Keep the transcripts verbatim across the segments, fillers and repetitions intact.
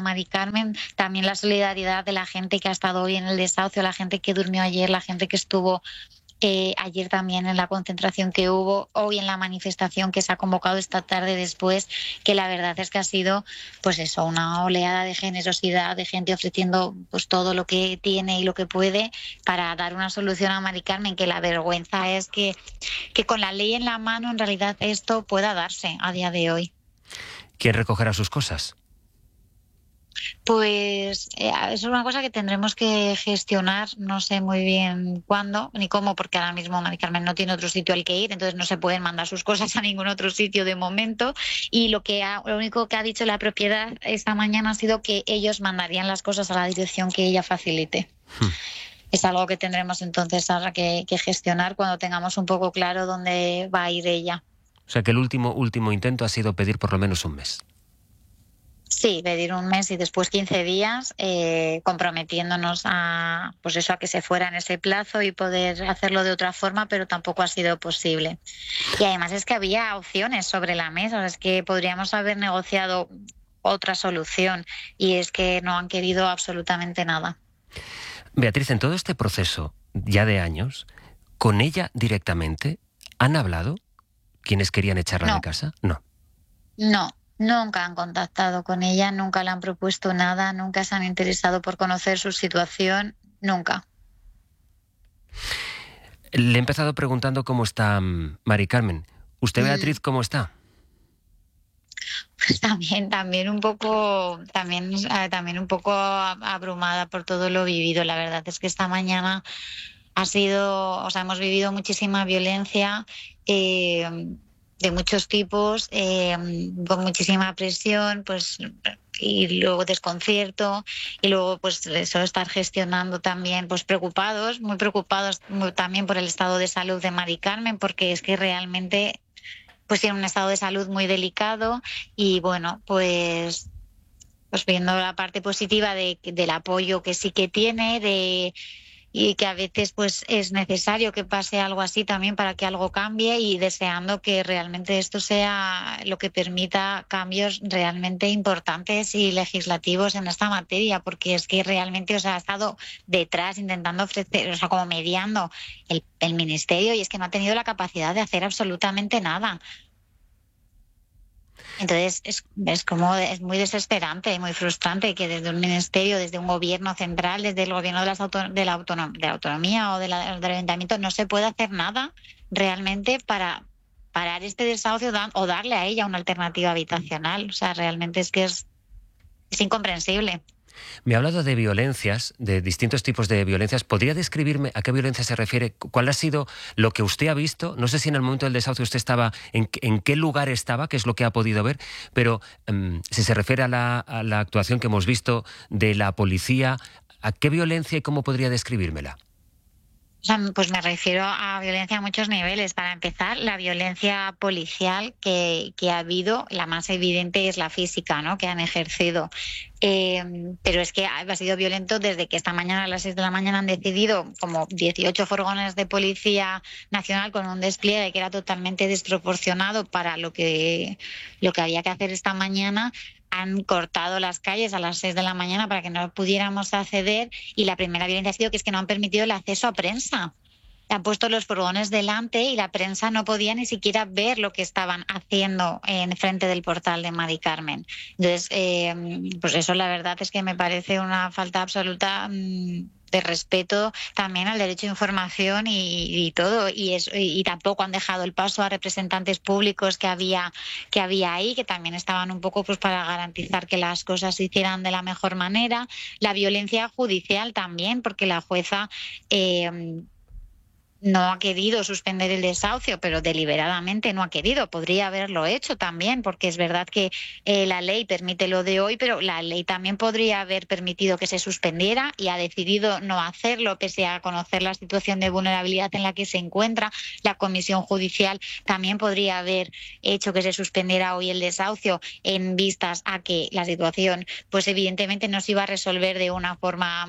Mari Carmen, también la solidaridad de la gente que ha estado hoy en el desahucio, la gente que durmió ayer, la gente que estuvo Eh, ayer también en la concentración que hubo, hoy en la manifestación que se ha convocado esta tarde después, que la verdad es que ha sido, pues eso, una oleada de generosidad, de gente ofreciendo pues todo lo que tiene y lo que puede para dar una solución a Mari Carmen, que la vergüenza es que, que con la ley en la mano en realidad esto pueda darse a día de hoy. ¿Quién recogerá sus cosas? Pues eh, eso es una cosa que tendremos que gestionar, no sé muy bien cuándo ni cómo, porque ahora mismo Mari Carmen no tiene otro sitio al que ir, entonces no se pueden mandar sus cosas a ningún otro sitio de momento. Y lo que ha, lo único que ha dicho la propiedad esta mañana ha sido que ellos mandarían las cosas a la dirección que ella facilite. Hmm. Es algo que tendremos entonces ahora que, que gestionar cuando tengamos un poco claro dónde va a ir ella. O sea que el último, último intento ha sido pedir por lo menos un mes. Sí, pedir un mes y después quince días, eh, comprometiéndonos a, pues eso, a que se fuera en ese plazo y poder hacerlo de otra forma, pero tampoco ha sido posible. Y además es que había opciones sobre la mesa, es que podríamos haber negociado otra solución y es que no han querido absolutamente nada. Beatriz, en todo este proceso ya de años, ¿con ella directamente han hablado quienes querían echarla No. de casa? No. No. Nunca han contactado con ella, nunca le han propuesto nada, nunca se han interesado por conocer su situación, nunca. Le he empezado preguntando cómo está um, Mari Carmen. ¿Usted, Beatriz, cómo está? Pues también, también un poco, también, eh, también un poco abrumada por todo lo vivido. La verdad es que esta mañana ha sido, o sea, hemos vivido muchísima violencia. Eh, de muchos tipos, eh, con muchísima presión, pues y luego desconcierto y luego pues eso, estar gestionando también, pues preocupados, muy preocupados muy, también por el estado de salud de Mari Carmen, porque es que realmente pues tiene un estado de salud muy delicado y bueno, pues pues viendo la parte positiva de, del apoyo que sí que tiene, de y que a veces pues es necesario que pase algo así también para que algo cambie y deseando que realmente esto sea lo que permita cambios realmente importantes y legislativos en esta materia, porque es que realmente o sea, ha estado detrás intentando ofrecer, o sea, como mediando el, el ministerio y es que no ha tenido la capacidad de hacer absolutamente nada. Entonces es, es como es muy desesperante y muy frustrante que desde un ministerio, desde un gobierno central, desde el gobierno de, las auto, de, la, autonom, de la autonomía o de la, del ayuntamiento no se pueda hacer nada realmente para parar este desahucio dan, o darle a ella una alternativa habitacional. O sea, realmente es que es, es incomprensible. Me ha hablado de violencias, de distintos tipos de violencias. ¿Podría describirme a qué violencia se refiere? ¿Cuál ha sido lo que usted ha visto? No sé si en el momento del desahucio usted estaba, en, en qué lugar estaba, qué es lo que ha podido ver, pero um, si se refiere a la, a la actuación que hemos visto de la policía, ¿a qué violencia y cómo podría describírmela? O sea, pues me refiero a violencia a muchos niveles. Para empezar, la violencia policial que, que ha habido, la más evidente es la física, ¿no?, que han ejercido. Eh, pero es que ha sido violento desde que esta mañana a las seis de la mañana han decidido como dieciocho furgones de Policía Nacional con un despliegue que era totalmente desproporcionado para lo que, lo que había que hacer esta mañana. Han cortado las calles a las seis de la mañana para que no pudiéramos acceder y la primera violencia ha sido que es que no han permitido el acceso a prensa. Han puesto los furgones delante y la prensa no podía ni siquiera ver lo que estaban haciendo en frente del portal de Mari Carmen. Entonces, eh, pues eso la verdad es que me parece una falta absoluta mmm, de respeto también al derecho a información y, y todo. Y, es, y, y tampoco han dejado el paso a representantes públicos que había, que había ahí, que también estaban un poco pues para garantizar que las cosas se hicieran de la mejor manera. La violencia judicial también, porque la jueza Eh, no ha querido suspender el desahucio, pero deliberadamente no ha querido. Podría haberlo hecho también, porque es verdad que eh, la ley permite lo de hoy, pero la ley también podría haber permitido que se suspendiera y ha decidido no hacerlo, pese a conocer la situación de vulnerabilidad en la que se encuentra. La Comisión Judicial también podría haber hecho que se suspendiera hoy el desahucio en vistas a que la situación, pues evidentemente no se iba a resolver de una forma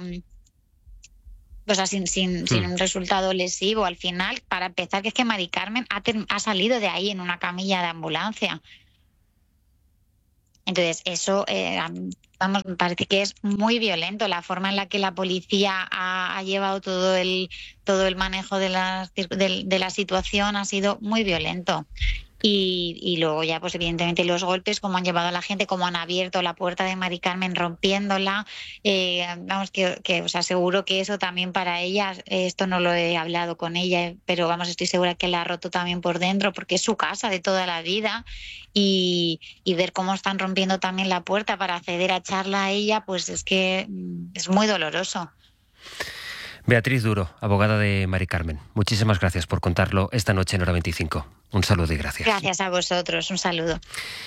O sea, sin, sin, sin un resultado lesivo al final. Para empezar, que es que Mari Carmen ha, ter, ha salido de ahí en una camilla de ambulancia. Entonces, eso, eh, vamos, me parece que es muy violento. La forma en la que la policía ha, ha llevado todo el, todo el manejo de la, de, de la situación ha sido muy violento. Y, y luego ya, pues evidentemente los golpes, cómo han llevado a la gente, cómo han abierto la puerta de Mari Carmen rompiéndola. Eh, vamos, que, que os aseguro que eso también para ella, eh, esto no lo he hablado con ella, pero vamos, estoy segura que la ha roto también por dentro, porque es su casa de toda la vida. Y, y ver cómo están rompiendo también la puerta para acceder a echarla a ella, pues es que es muy doloroso. Beatriz Duro, abogada de Mari Carmen, muchísimas gracias por contarlo esta noche en Hora veinticinco. Un saludo y gracias. Gracias a vosotros, un saludo.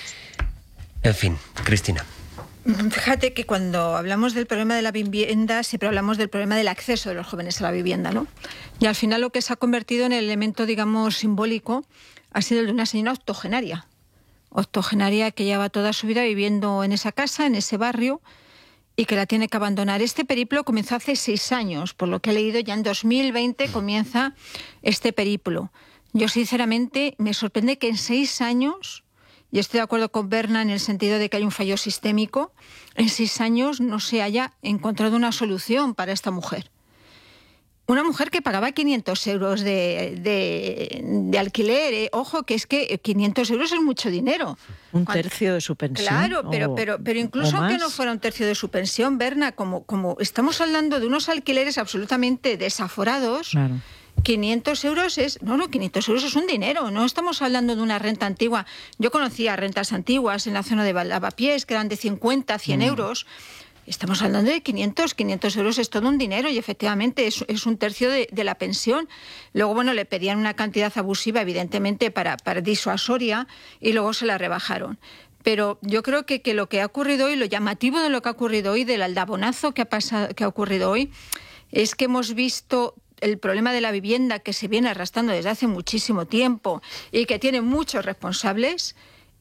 En fin, Cristina. Fíjate que cuando hablamos del problema de la vivienda, siempre hablamos del problema del acceso de los jóvenes a la vivienda, ¿no? Y al final lo que se ha convertido en el elemento, digamos, simbólico ha sido el de una señora octogenaria. Octogenaria que lleva toda su vida viviendo en esa casa, en ese barrio, y que la tiene que abandonar. Este periplo comenzó hace seis años, por lo que he leído, ya en dos mil veinte comienza este periplo. Yo sinceramente me sorprende que en seis años, y estoy de acuerdo con Berna en el sentido de que hay un fallo sistémico, en seis años no se haya encontrado una solución para esta mujer. Una mujer que pagaba quinientos euros de, de, de alquiler. Eh. Ojo, que es que quinientos euros es mucho dinero. Un tercio de su pensión. Claro, pero, o, pero, pero incluso aunque no fuera un tercio de su pensión, Berna, como, como estamos hablando de unos alquileres absolutamente desaforados, claro. quinientos euros es... No, no, quinientos euros es un dinero. No estamos hablando de una renta antigua. Yo conocía rentas antiguas en la zona de Lavapiés, que eran de cincuenta, cien mm. euros. Estamos hablando de quinientos, quinientos euros es todo un dinero y efectivamente es, es un tercio de, de la pensión. Luego, bueno, le pedían una cantidad abusiva, evidentemente, para, para disuasoria y luego se la rebajaron. Pero yo creo que, que lo que ha ocurrido hoy, lo llamativo de lo que ha ocurrido hoy, del aldabonazo que ha, pasado, que ha ocurrido hoy, es que hemos visto el problema de la vivienda que se viene arrastrando desde hace muchísimo tiempo y que tiene muchos responsables.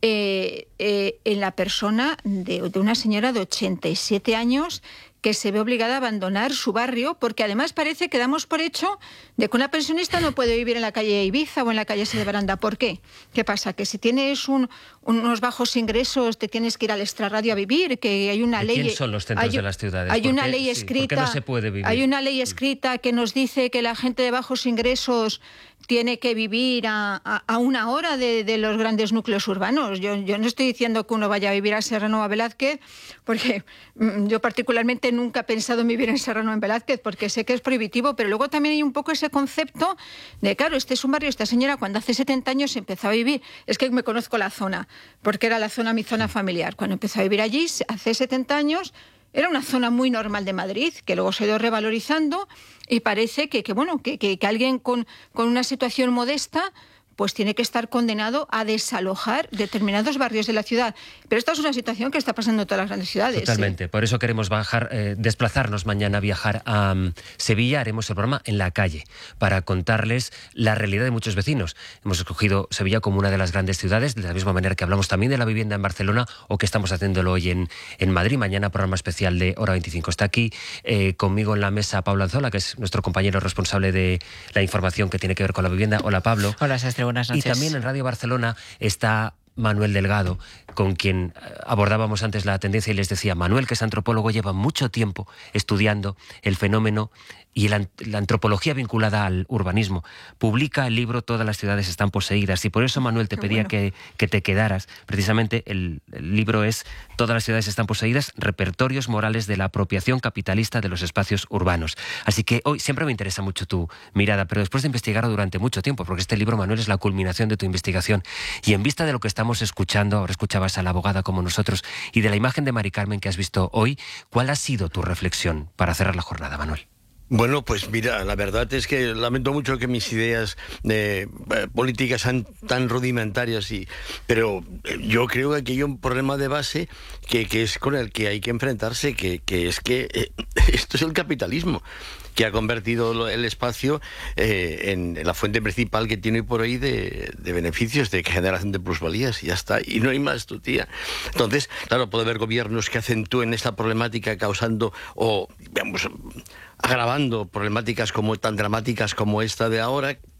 Eh, eh, en la persona de, de una señora de ochenta y siete años que se ve obligada a abandonar su barrio, porque además parece que damos por hecho de que una pensionista no puede vivir en la calle Ibiza o en la calle Sede Baranda. ¿Por qué? ¿Qué pasa? Que si tienes un, unos bajos ingresos te tienes que ir al extrarradio a vivir, que hay una ¿De ley... ¿Quién son los centros hay, de las ciudades? Hay una qué, ley sí, escrita... ¿por qué no se puede vivir? Hay una ley escrita que nos dice que la gente de bajos ingresos tiene que vivir a, a, a una hora de, de los grandes núcleos urbanos. Yo, yo no estoy diciendo que uno vaya a vivir a Serrano o a Velázquez, porque mm, yo particularmente nunca he pensado en vivir en Serrano o en Velázquez, porque sé que es prohibitivo, pero luego también hay un poco ese concepto de, claro, este es un barrio, esta señora cuando hace setenta años empezó a vivir, es que me conozco la zona, porque era la zona, mi zona familiar. Cuando empezó a vivir allí, hace setenta años, era una zona muy normal de Madrid, que luego se ha ido revalorizando y parece que, que bueno, que, que, que alguien con, con una situación modesta pues tiene que estar condenado a desalojar determinados barrios de la ciudad. Pero esta es una situación que está pasando en todas las grandes ciudades. Totalmente. ¿Sí? Por eso queremos bajar, eh, desplazarnos mañana, viajar a um, Sevilla. Haremos el programa en la calle para contarles la realidad de muchos vecinos. Hemos escogido Sevilla como una de las grandes ciudades, de la misma manera que hablamos también de la vivienda en Barcelona o que estamos haciéndolo hoy en, en Madrid. Mañana programa especial de Hora veinticinco. Está aquí eh, conmigo en la mesa Pablo Anzola, que es nuestro compañero responsable de la información que tiene que ver con la vivienda. Hola, Pablo. Hola, Sastre. Buenas noches. Y también en Radio Barcelona está Manuel Delgado, con quien abordábamos antes la tendencia y les decía, Manuel, que es antropólogo, lleva mucho tiempo estudiando el fenómeno y la, la antropología vinculada al urbanismo. Publica el libro Todas las ciudades están poseídas y por eso, Manuel, te Qué pedía bueno. que, que te quedaras. Precisamente el, el libro es Todas las ciudades están poseídas, repertorios morales de la apropiación capitalista de los espacios urbanos. Así que hoy siempre me interesa mucho tu mirada, pero después de investigarlo durante mucho tiempo, porque este libro, Manuel, es la culminación de tu investigación y en vista de lo que estamos escuchando, ahora escuchabas a la abogada como nosotros, y de la imagen de Mari Carmen que has visto hoy, ¿cuál ha sido tu reflexión para cerrar la jornada, Manuel? Bueno, pues mira, la verdad es que lamento mucho que mis ideas eh, políticas sean tan rudimentarias, y, pero yo creo que aquí hay un problema de base que, que es con el que hay que enfrentarse, que, que es que eh, esto es el capitalismo, que ha convertido el espacio eh, en la fuente principal que tiene hoy por hoy de, de beneficios, de generación de plusvalías, y ya está, y no hay más, tu tía. Entonces, claro, puede haber gobiernos que acentúen esta problemática causando o, digamos, agravando problemáticas como tan dramáticas como esta de ahora,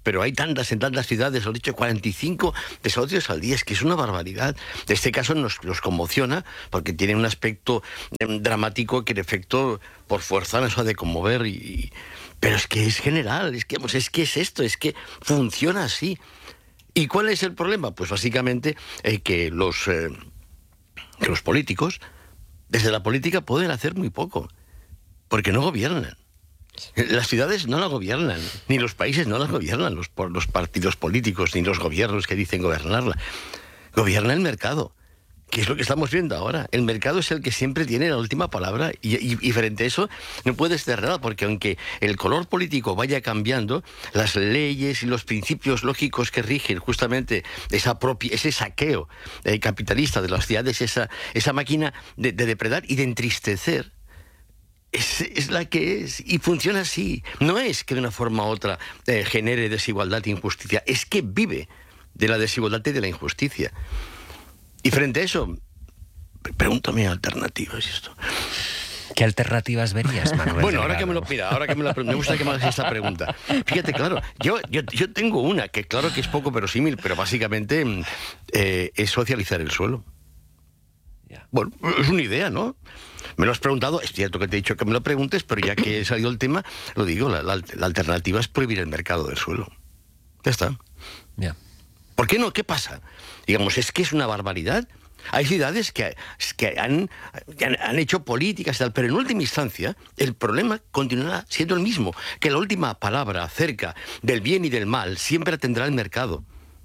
pero hay tantas en tantas ciudades, lo he dicho, cuarenta y cinco desahucios al día, es que es una barbaridad. En este caso nos, nos conmociona porque tiene un aspecto eh, dramático que en efecto por fuerza nos ha de conmover, y, pero es que es general, es que, pues es que es esto, es que funciona así. ¿Y cuál es el problema? Pues básicamente eh, que, los, eh, que los políticos, desde la política, pueden hacer muy poco, porque no gobiernan. Las ciudades no las gobiernan, ni los países no las gobiernan, los, los partidos políticos, ni los gobiernos que dicen gobernarla. Gobierna el mercado, que es lo que estamos viendo ahora. El mercado es el que siempre tiene la última palabra, y, y, y frente a eso no puedes hacer nada, porque aunque el color político vaya cambiando, las leyes y los principios lógicos que rigen justamente esa propia, ese saqueo eh, capitalista de las ciudades, esa, esa máquina de, de depredar y de entristecer, es, es la que es, y funciona así. No es que de una forma u otra eh, genere desigualdad e injusticia, es que vive de la desigualdad y de la injusticia. Y frente a eso, pregúntame alternativas y esto. ¿Qué alternativas verías, Manuel? Bueno, ahora que me lo mira, ahora que me, la, me gusta que me hagas esta pregunta. Fíjate, claro, yo, yo, yo tengo una que claro que es poco verosímil, pero básicamente eh, es socializar el suelo. Yeah. Bueno, es una idea, ¿no? Me lo has preguntado, es cierto que te he dicho que me lo preguntes, pero ya que he salido el tema, lo digo, la, la, la alternativa es prohibir el mercado del suelo. Ya está. Ya. Yeah. ¿Por qué no? ¿Qué pasa? Digamos, es que es una barbaridad. Hay ciudades que, que, han, que han, han hecho políticas y tal, pero en última instancia el problema continuará siendo el mismo, que la última palabra acerca del bien y del mal siempre tendrá el mercado.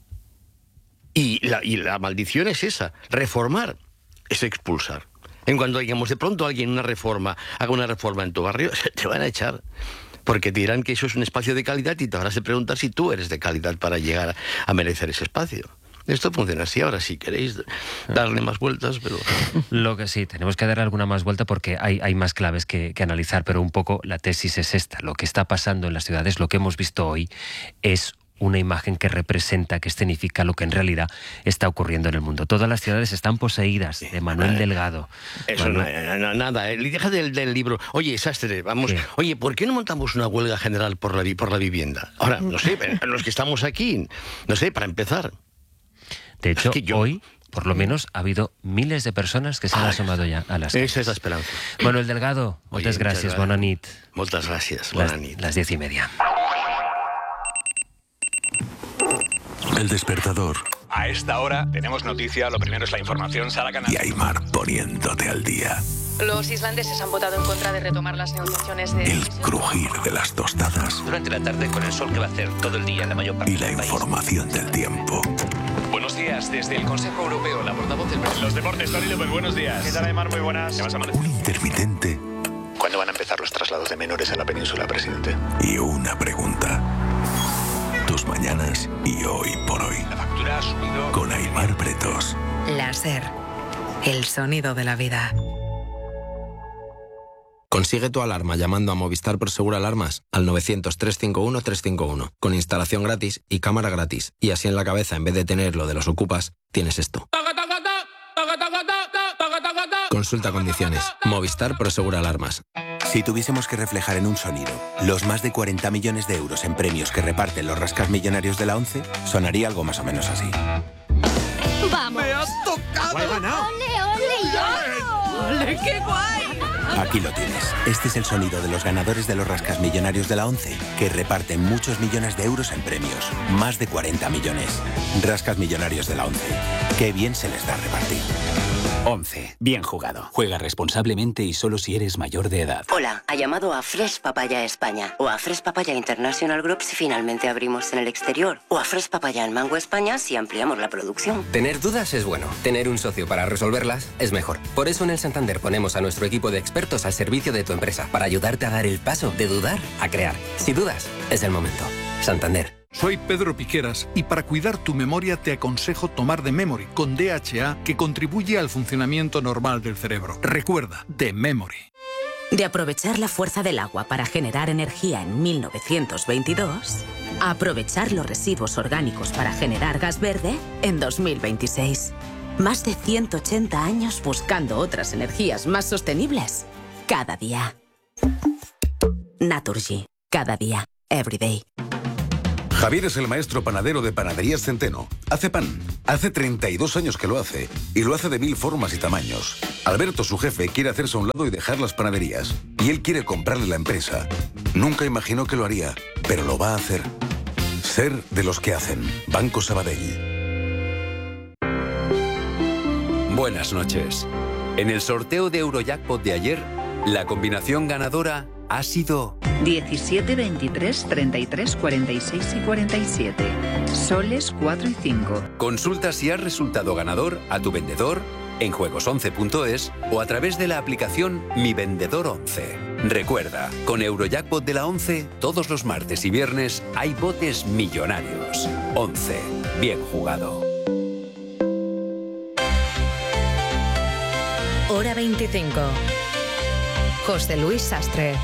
Y la, y la maldición es esa, reformar es expulsar. En cuanto, digamos, de pronto alguien una reforma, haga una reforma en tu barrio, te van a echar. Porque te dirán que eso es un espacio de calidad y te habrás de preguntar si tú eres de calidad para llegar a merecer ese espacio. Esto funciona así. Ahora, si queréis darle más vueltas, pero... Lo que sí, tenemos que darle alguna más vuelta porque hay, hay más claves que, que analizar, pero un poco la tesis es esta. Lo que está pasando en las ciudades, lo que hemos visto hoy, es una imagen que representa, que escenifica lo que en realidad está ocurriendo en el mundo. Todas las ciudades están poseídas, de Manuel Delgado. Eso, Manuel... no, nada, deja del, del libro. Oye, Sastre, vamos, ¿qué? Oye, ¿por qué no montamos una huelga general por la, por la vivienda? Ahora, no sé, los que estamos aquí, no sé, para empezar. De hecho, es que yo... hoy, por lo menos, ha habido miles de personas que se han ah, asomado ya a las calles. Esa es la esperanza. Manuel Delgado, Oye, muchas gracias, bona nit. Muchas gracias, bona nit. Las, las diez y media. El despertador. A esta hora tenemos noticia, lo primero es la información, Sara Canal. Y Aymar poniéndote al día. Los islandeses han votado en contra de retomar las negociaciones de... El crujir de las tostadas. Durante la tarde con el sol que va a hacer todo el día en la mayor parte y la del país. Información del tiempo. Buenos días, desde el Consejo Europeo, la portavoz del... Los deportes, Tony López, buenos días. ¿Qué tal, Aymar? Muy buenas. ¿Qué vas a Un intermitente. ¿Cuándo van a empezar los traslados de menores a la península, presidente? Y una pregunta. Tus mañanas y hoy por hoy. La factura ha subido. Con Aymar Pretos. Láser. El sonido de la vida. Consigue tu alarma llamando a Movistar Prosegur Alarmas al novecientos, trescientos cincuenta y uno, trescientos cincuenta y uno, con instalación gratis y cámara gratis. Y así en la cabeza, en vez de tener lo de los ocupas, tienes esto. Consulta condiciones. Movistar Prosegur Alarmas. Si tuviésemos que reflejar en un sonido los más de cuarenta millones de euros en premios que reparten los rascasmillonarios de la ONCE, sonaría algo más o menos así. ¡Vamos! ¡Me has tocado! ¡Ole, ole, yo! ¡Ole, qué guay! Aquí lo tienes. Este es el sonido de los ganadores de los rascasmillonarios de la ONCE, que reparten muchos millones de euros en premios. Más de cuarenta millones. Rascasmillonarios de la ONCE. Qué bien se les da repartir. ONCE. Bien jugado. Juega responsablemente y solo si eres mayor de edad. Hola, ha llamado a Fresh Papaya España o a Fresh Papaya International Group si finalmente abrimos en el exterior o a Fresh Papaya en Mango España si ampliamos la producción. Tener dudas es bueno. Tener un socio para resolverlas es mejor. Por eso en el Santander ponemos a nuestro equipo de expertos al servicio de tu empresa para ayudarte a dar el paso de dudar a crear. Si dudas, es el momento. Santander. Soy Pedro Piqueras y para cuidar tu memoria te aconsejo tomar The Memory con D H A que contribuye al funcionamiento normal del cerebro. Recuerda, The Memory. De aprovechar la fuerza del agua para generar energía en mil novecientos veintidós, a aprovechar los residuos orgánicos para generar gas verde en dos mil veintiséis. Más de ciento ochenta años buscando otras energías más sostenibles. Cada día. Naturgy. Cada día. Every day. Javier es el maestro panadero de Panaderías Centeno. Hace pan. Hace treinta y dos años que lo hace. Y lo hace de mil formas y tamaños. Alberto, su jefe, quiere hacerse a un lado y dejar las panaderías. Y él quiere comprarle la empresa. Nunca imaginó que lo haría, pero lo va a hacer. Ser de los que hacen. Banco Sabadell. Buenas noches. En el sorteo de Eurojackpot de ayer, la combinación ganadora ha sido diecisiete, veintitrés, treinta y tres, cuarenta y seis y cuarenta y siete. Soles cuatro y cinco. Consulta si has resultado ganador a tu vendedor en juegos once punto es o a través de la aplicación Mi Vendedor once. Recuerda, con Eurojackpot de la once, todos los martes y viernes hay botes millonarios. once. Bien jugado. Hora veinticinco. José Luis Sastre.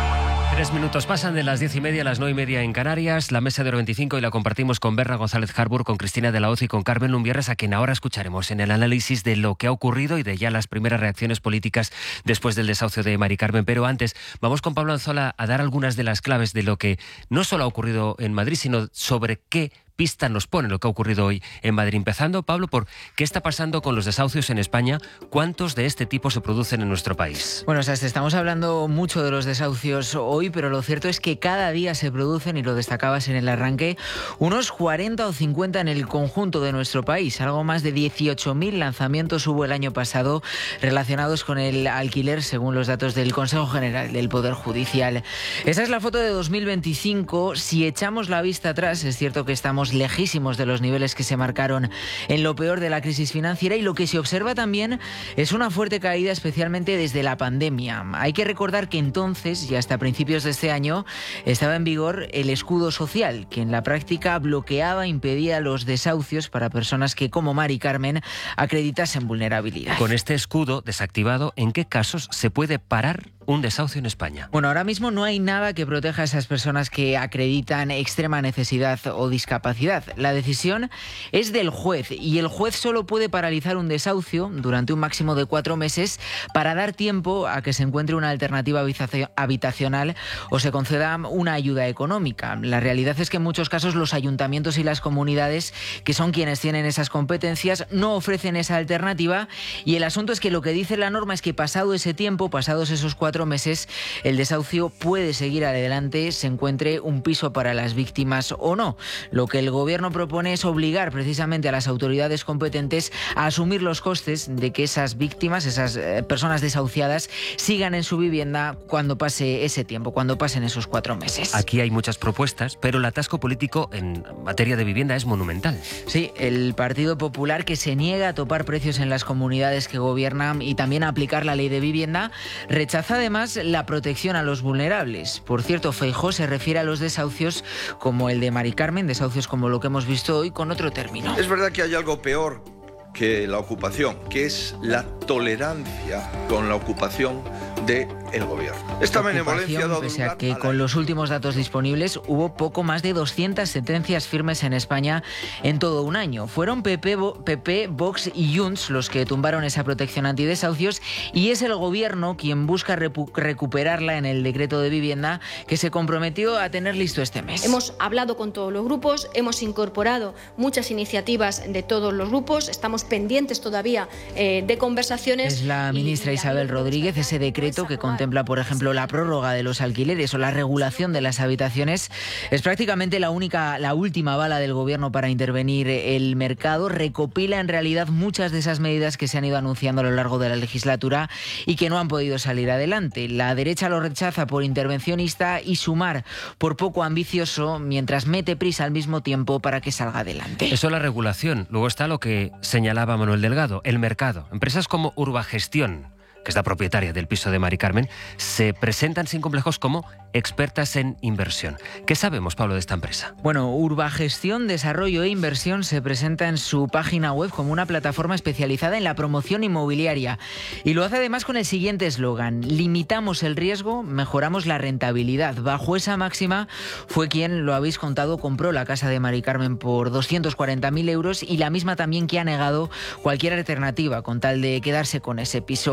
Tres minutos pasan de las diez y media a las nueve y media en Canarias. La mesa de Hora veinticinco y la compartimos con Berna González Harbour, con Cristina de la Hoz y con Carmen Lumbierres, a quien ahora escucharemos en el análisis de lo que ha ocurrido y de ya las primeras reacciones políticas después del desahucio de Mari Carmen. Pero antes, vamos con Pablo Anzola a dar algunas de las claves de lo que no solo ha ocurrido en Madrid, sino sobre qué pista nos pone lo que ha ocurrido hoy en Madrid. Empezando, Pablo, por qué está pasando con los desahucios en España. ¿Cuántos de este tipo se producen en nuestro país? Bueno, o sea, estamos hablando mucho de los desahucios hoy, pero lo cierto es que cada día se producen, y lo destacabas en el arranque, unos cuarenta o cincuenta en el conjunto de nuestro país. Algo más de dieciocho mil lanzamientos hubo el año pasado relacionados con el alquiler, según los datos del Consejo General del Poder Judicial. Esa es la foto de dos mil veinticinco. Si echamos la vista atrás, es cierto que estamos lejísimos de los niveles que se marcaron en lo peor de la crisis financiera, y lo que se observa también es una fuerte caída, especialmente desde la pandemia. Hay que recordar que entonces, y hasta principios de este año, estaba en vigor el escudo social, que en la práctica bloqueaba e impedía los desahucios para personas que, como Mari Carmen, acreditasen vulnerabilidad. Con este escudo desactivado, ¿en qué casos se puede parar un desahucio en España? Bueno, ahora mismo no hay nada que proteja a esas personas que acreditan extrema necesidad o discapacidad. La decisión es del juez, y el juez solo puede paralizar un desahucio durante un máximo de cuatro meses para dar tiempo a que se encuentre una alternativa habitacional o se conceda una ayuda económica. La realidad es que en muchos casos los ayuntamientos y las comunidades, que son quienes tienen esas competencias, no ofrecen esa alternativa, y el asunto es que lo que dice la norma es que pasado ese tiempo, pasados esos cuatro meses, el desahucio puede seguir adelante, se encuentre un piso para las víctimas o no. Lo que el Gobierno propone es obligar precisamente a las autoridades competentes a asumir los costes de que esas víctimas, esas eh, personas desahuciadas, sigan en su vivienda cuando pase ese tiempo, cuando pasen esos cuatro meses. Aquí hay muchas propuestas, pero el atasco político en materia de vivienda es monumental. Sí, el Partido Popular, que se niega a topar precios en las comunidades que gobiernan y también a aplicar la ley de vivienda, rechaza además la protección a los vulnerables. Por cierto, Feijóo se refiere a los desahucios como el de Mari Carmen, desahucios como lo que hemos visto hoy, con otro término. Es verdad que hay algo peor que la ocupación, que es la tolerancia con la ocupación del gobierno. Esta benevolencia ha dado pese a lugar que a la... con los últimos datos disponibles hubo poco más de doscientas sentencias firmes en España en todo un año. Fueron P P, P P, Vox y Junts los que tumbaron esa protección antidesahucios, y es el gobierno quien busca repu- recuperarla en el decreto de vivienda que se comprometió a tener listo este mes. Hemos hablado con todos los grupos, hemos incorporado muchas iniciativas de todos los grupos, estamos pendientes todavía eh, de conversaciones. Es la ministra Isabel Rodríguez. Ese decreto que contempla, por ejemplo, la prórroga de los alquileres o la regulación de las habitaciones es prácticamente la única, la última bala del gobierno para intervenir el mercado. Recopila en realidad muchas de esas medidas que se han ido anunciando a lo largo de la legislatura y que no han podido salir adelante. La derecha lo rechaza por intervencionista y Sumar por poco ambicioso, mientras mete prisa al mismo tiempo para que salga adelante. Eso es la regulación. Luego está lo que señalaba Manuel Delgado, el mercado. Empresas como Urbagestión, que es la propietaria del piso de Mari Carmen, se presentan sin complejos como expertas en inversión. ¿Qué sabemos, Pablo, de esta empresa? Bueno, Urbagestión, Desarrollo e Inversión se presenta en su página web como una plataforma especializada en la promoción inmobiliaria, y lo hace además con el siguiente eslogan: limitamos el riesgo, mejoramos la rentabilidad. Bajo esa máxima fue quien, lo habéis contado, compró la casa de Mari Carmen por doscientos cuarenta mil euros, y la misma también que ha negado cualquier alternativa con tal de quedarse con ese piso.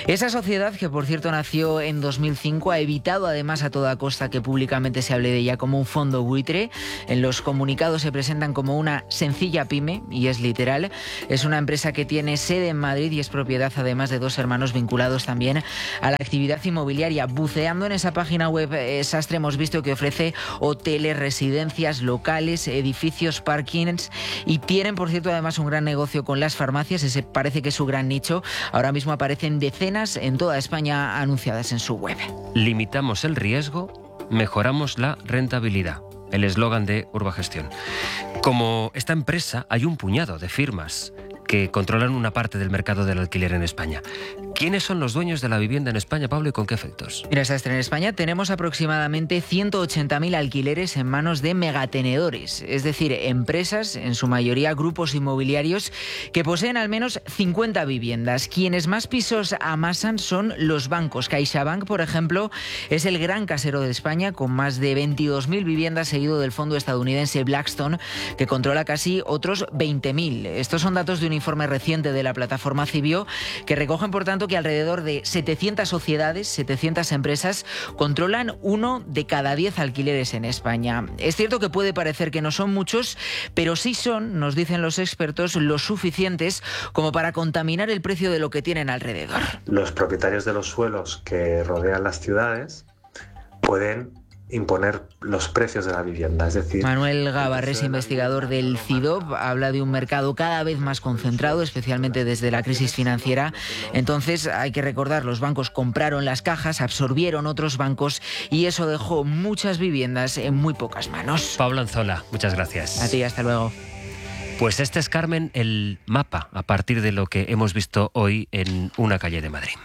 Esa sociedad, que por cierto nació en dos mil cinco, ha evitado además a toda costa que públicamente se hable de ella como un fondo buitre. En los comunicados se presentan como una sencilla pyme, y es literal. Es una empresa que tiene sede en Madrid y es propiedad además de dos hermanos vinculados también a la actividad inmobiliaria. Buceando en esa página web, eh, Sastre, hemos visto que ofrece hoteles, residencias, locales, edificios, parkings, y tienen, por cierto, además un gran negocio con las farmacias. Ese parece que es su gran nicho. Ahora mismo aparecen decenas en toda España anunciadas en su web. Limitamos el riesgo, mejoramos la rentabilidad. El eslogan de Urbagestión. Como esta empresa, hay un puñado de firmas que controlan una parte del mercado del alquiler en España. ¿Quiénes son los dueños de la vivienda en España, Pablo, y con qué efectos? Mira, Sastre, en España tenemos aproximadamente ciento ochenta mil alquileres en manos de megatenedores, es decir, empresas, en su mayoría grupos inmobiliarios, que poseen al menos cincuenta viviendas. Quienes más pisos amasan son los bancos. CaixaBank, por ejemplo, es el gran casero de España, con más de veintidós mil viviendas, seguido del fondo estadounidense Blackstone, que controla casi otros veinte mil. Estos son datos de un informe reciente de la plataforma Cibio, que recogen, por tanto, que alrededor de setecientas sociedades, setecientas empresas, controlan uno de cada diez alquileres en España. Es cierto que puede parecer que no son muchos, pero sí son, nos dicen los expertos, lo suficientes como para contaminar el precio de lo que tienen alrededor. Los propietarios de los suelos que rodean las ciudades pueden imponer los precios de la vivienda, es decir... Manuel Gabarrés, investigador del CIDOB, habla de un mercado cada vez más concentrado, especialmente desde la crisis financiera. Entonces, hay que recordar, los bancos compraron las cajas, absorbieron otros bancos, y eso dejó muchas viviendas en muy pocas manos. Pablo Anzola, muchas gracias. A ti, hasta luego. Pues este es, Carmen, el mapa a partir de lo que hemos visto hoy en una calle de Madrid.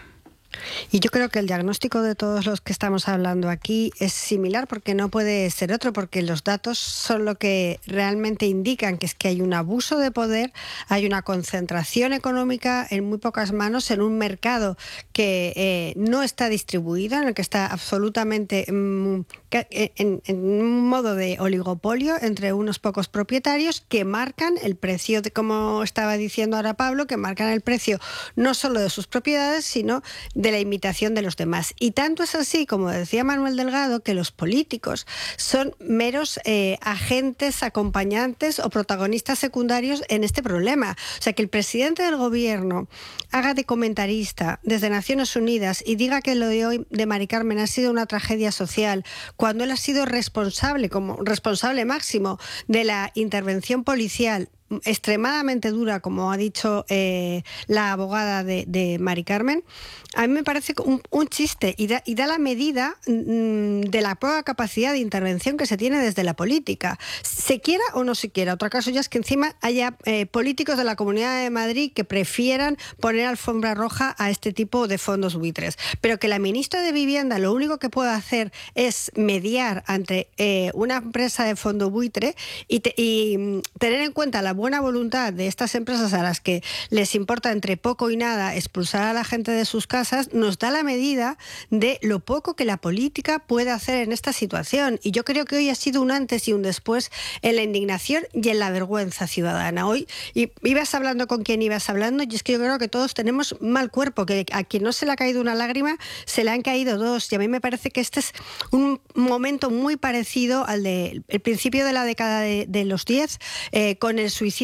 Y yo creo que el diagnóstico de todos los que estamos hablando aquí es similar, porque no puede ser otro, porque los datos son lo que realmente indican, que es que hay un abuso de poder, hay una concentración económica en muy pocas manos, en un mercado que eh, no está distribuido, en el que está absolutamente mm, en, en un modo de oligopolio entre unos pocos propietarios que marcan el precio, de, como estaba diciendo ahora Pablo, que marcan el precio no solo de sus propiedades, sino de la imitación de los demás. Y tanto es así, como decía Manuel Delgado, que los políticos son meros eh, agentes, acompañantes o protagonistas secundarios en este problema. O sea, que el presidente del gobierno haga de comentarista desde Naciones Unidas y diga que lo de hoy de Mari Carmen ha sido una tragedia social, cuando él ha sido responsable, como responsable máximo de la intervención policial extremadamente dura, como ha dicho eh, la abogada de, de Mari Carmen, a mí me parece un, un chiste y da, y da la medida mm, de la poca capacidad de intervención que se tiene desde la política, se quiera o no se quiera. Otro caso ya es que encima haya eh, políticos de la Comunidad de Madrid que prefieran poner alfombra roja a este tipo de fondos buitres, pero que la ministra de Vivienda lo único que puede hacer es mediar ante eh, una empresa de fondo buitre y, te, y mm, tener en cuenta la buena voluntad de estas empresas a las que les importa entre poco y nada expulsar a la gente de sus casas, nos da la medida de lo poco que la política puede hacer en esta situación. Y yo creo que hoy ha sido un antes y un después en la indignación y en la vergüenza ciudadana. Hoy y ibas hablando con quien ibas hablando, y es que yo creo que todos tenemos mal cuerpo, que a quien no se le ha caído una lágrima se le han caído dos, y a mí me parece que este es un momento muy parecido al del de, principio de la década de, de los diez, eh, con el suicidio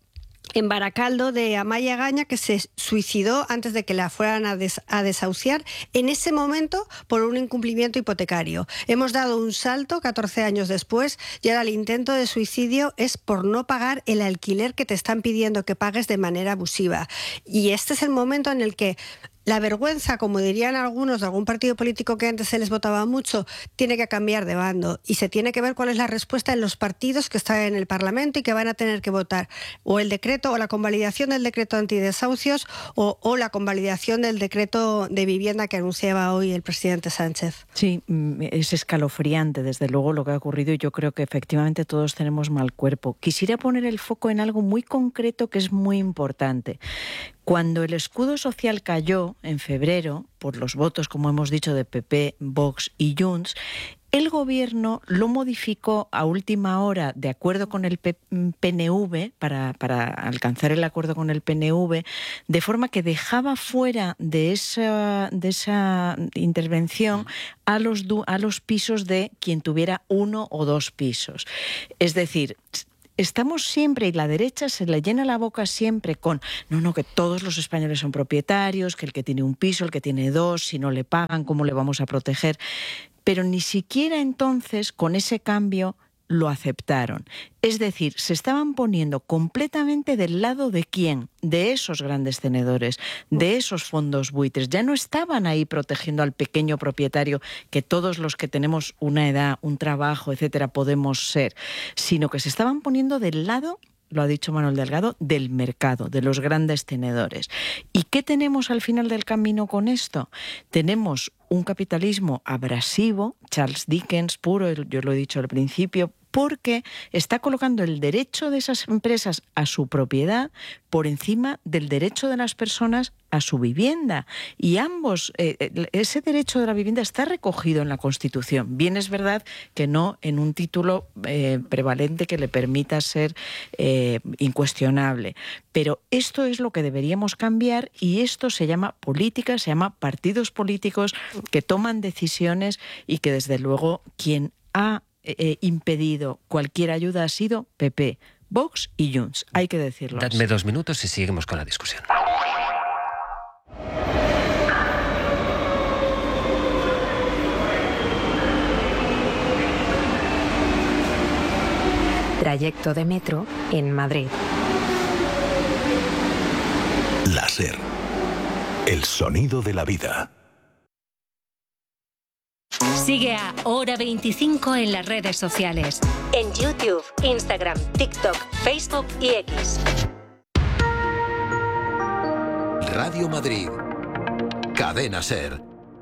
en Baracaldo de Amaya Gaña, que se suicidó antes de que la fueran a, des, a desahuciar, en ese momento por un incumplimiento hipotecario. Hemos dado un salto catorce años después y ahora el intento de suicidio es por no pagar el alquiler que te están pidiendo que pagues de manera abusiva. Y este es el momento en el que la vergüenza, como dirían algunos de algún partido político que antes se les votaba mucho, tiene que cambiar de bando y se tiene que ver cuál es la respuesta en los partidos que están en el Parlamento y que van a tener que votar o el decreto o la convalidación del decreto antidesahucios o, o la convalidación del decreto de vivienda que anunciaba hoy el presidente Sánchez. Sí, es escalofriante desde luego lo que ha ocurrido y yo creo que efectivamente todos tenemos mal cuerpo. Quisiera poner el foco en algo muy concreto que es muy importante. Cuando el escudo social cayó en febrero, por los votos, como hemos dicho, de P P, Vox y Junts, El Gobierno lo modificó a última hora de acuerdo con el P N V, para, para alcanzar el acuerdo con el P N V, de forma que dejaba fuera de esa, de esa intervención a los, a los pisos de quien tuviera uno o dos pisos. Es decir, estamos siempre, y la derecha se le llena la boca siempre con, no, no, que todos los españoles son propietarios, que el que tiene un piso, el que tiene dos, si no le pagan, ¿cómo le vamos a proteger? Pero ni siquiera entonces, con ese cambio, lo aceptaron. Es decir, se estaban poniendo completamente del lado de quién, de esos grandes tenedores, de esos fondos buitres. Ya no estaban ahí protegiendo al pequeño propietario, que todos los que tenemos una edad, un trabajo, etcétera, podemos ser, sino que se estaban poniendo del lado, lo ha dicho Manuel Delgado, del mercado, de los grandes tenedores. ¿Y qué tenemos al final del camino con esto? Tenemos un capitalismo abrasivo, Charles Dickens puro, yo lo he dicho al principio, porque está colocando el derecho de esas empresas a su propiedad por encima del derecho de las personas a su vivienda. Y ambos, eh, ese derecho de la vivienda está recogido en la Constitución. Bien es verdad que no en un título eh, prevalente que le permita ser eh, incuestionable. Pero esto es lo que deberíamos cambiar, y esto se llama política, se llama partidos políticos que toman decisiones, y que desde luego quien ha eh, impedido cualquier ayuda ha sido P P, Vox y Junts, hay que decirlo. Dadme dos minutos y seguimos con la discusión. Trayecto de metro en Madrid. La SER. El sonido de la vida. Sigue a Hora veinticinco en las redes sociales. En YouTube, Instagram, TikTok, Facebook y X. Radio Madrid. Cadena SER.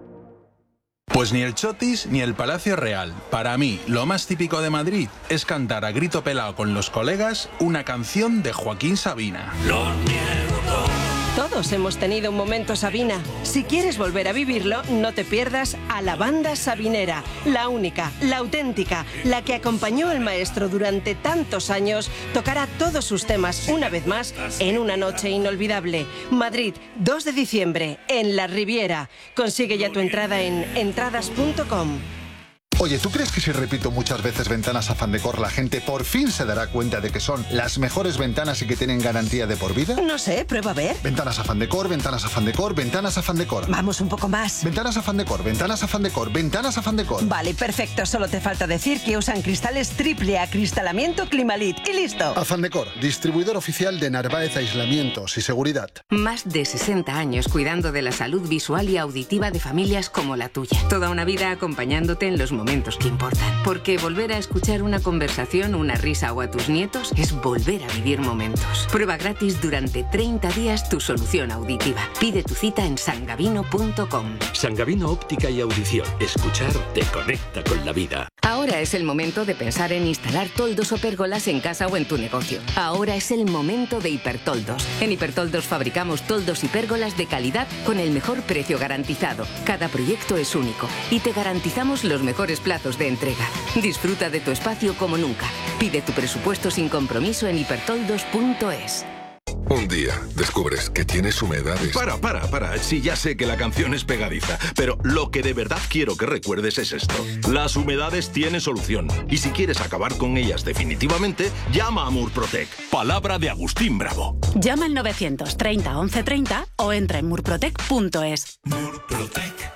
Pues ni el Chotis ni el Palacio Real. Para mí, lo más típico de Madrid es cantar a grito pelado con los colegas una canción de Joaquín Sabina. Lo niego todo. Todos hemos tenido un momento Sabina. Si quieres volver a vivirlo, no te pierdas a la banda sabinera, la única, la auténtica, la que acompañó al maestro durante tantos años, tocará todos sus temas una vez más en una noche inolvidable. Madrid, dos de diciembre, en La Riviera. Consigue ya tu entrada en entradas punto com. Oye, ¿tú crees que si repito muchas veces Ventanas Afán Decor, la gente por fin se dará cuenta de que son las mejores ventanas y que tienen garantía de por vida? No sé, prueba a ver. Ventanas Afán Decor, Ventanas Afán Decor, Ventanas Afán Decor. Vamos un poco más. Ventanas Afán Decor, Ventanas Afán Decor, Ventanas Afán Decor. Vale, perfecto. Solo te falta decir que usan cristales triple acristalamiento Climalit y listo. Afán Decor, distribuidor oficial de Narváez Aislamientos y Seguridad. Más de sesenta años cuidando de la salud visual y auditiva de familias como la tuya. Toda una vida acompañándote en los momentos momentos que importan. Porque volver a escuchar una conversación, una risa o a tus nietos es volver a vivir momentos. Prueba gratis durante treinta días tu solución auditiva. Pide tu cita en sangavino punto com. Sangavino Óptica y Audición. Escuchar te conecta con la vida. Ahora es el momento de pensar en instalar toldos o pérgolas en casa o en tu negocio. Ahora es el momento de Hipertoldos. En Hipertoldos fabricamos toldos y pérgolas de calidad con el mejor precio garantizado. Cada proyecto es único y te garantizamos los mejores plazos de entrega. Disfruta de tu espacio como nunca. Pide tu presupuesto sin compromiso en hipertoldos punto es. Un día descubres que tienes humedades. Para, para, para. Sí, ya sé que la canción es pegadiza, pero lo que de verdad quiero que recuerdes es esto. Las humedades tienen solución. Y si quieres acabar con ellas definitivamente, llama a Murprotec. Palabra de Agustín Bravo. Llama al novecientos treinta once treinta o entra en murprotec punto es. Murprotec.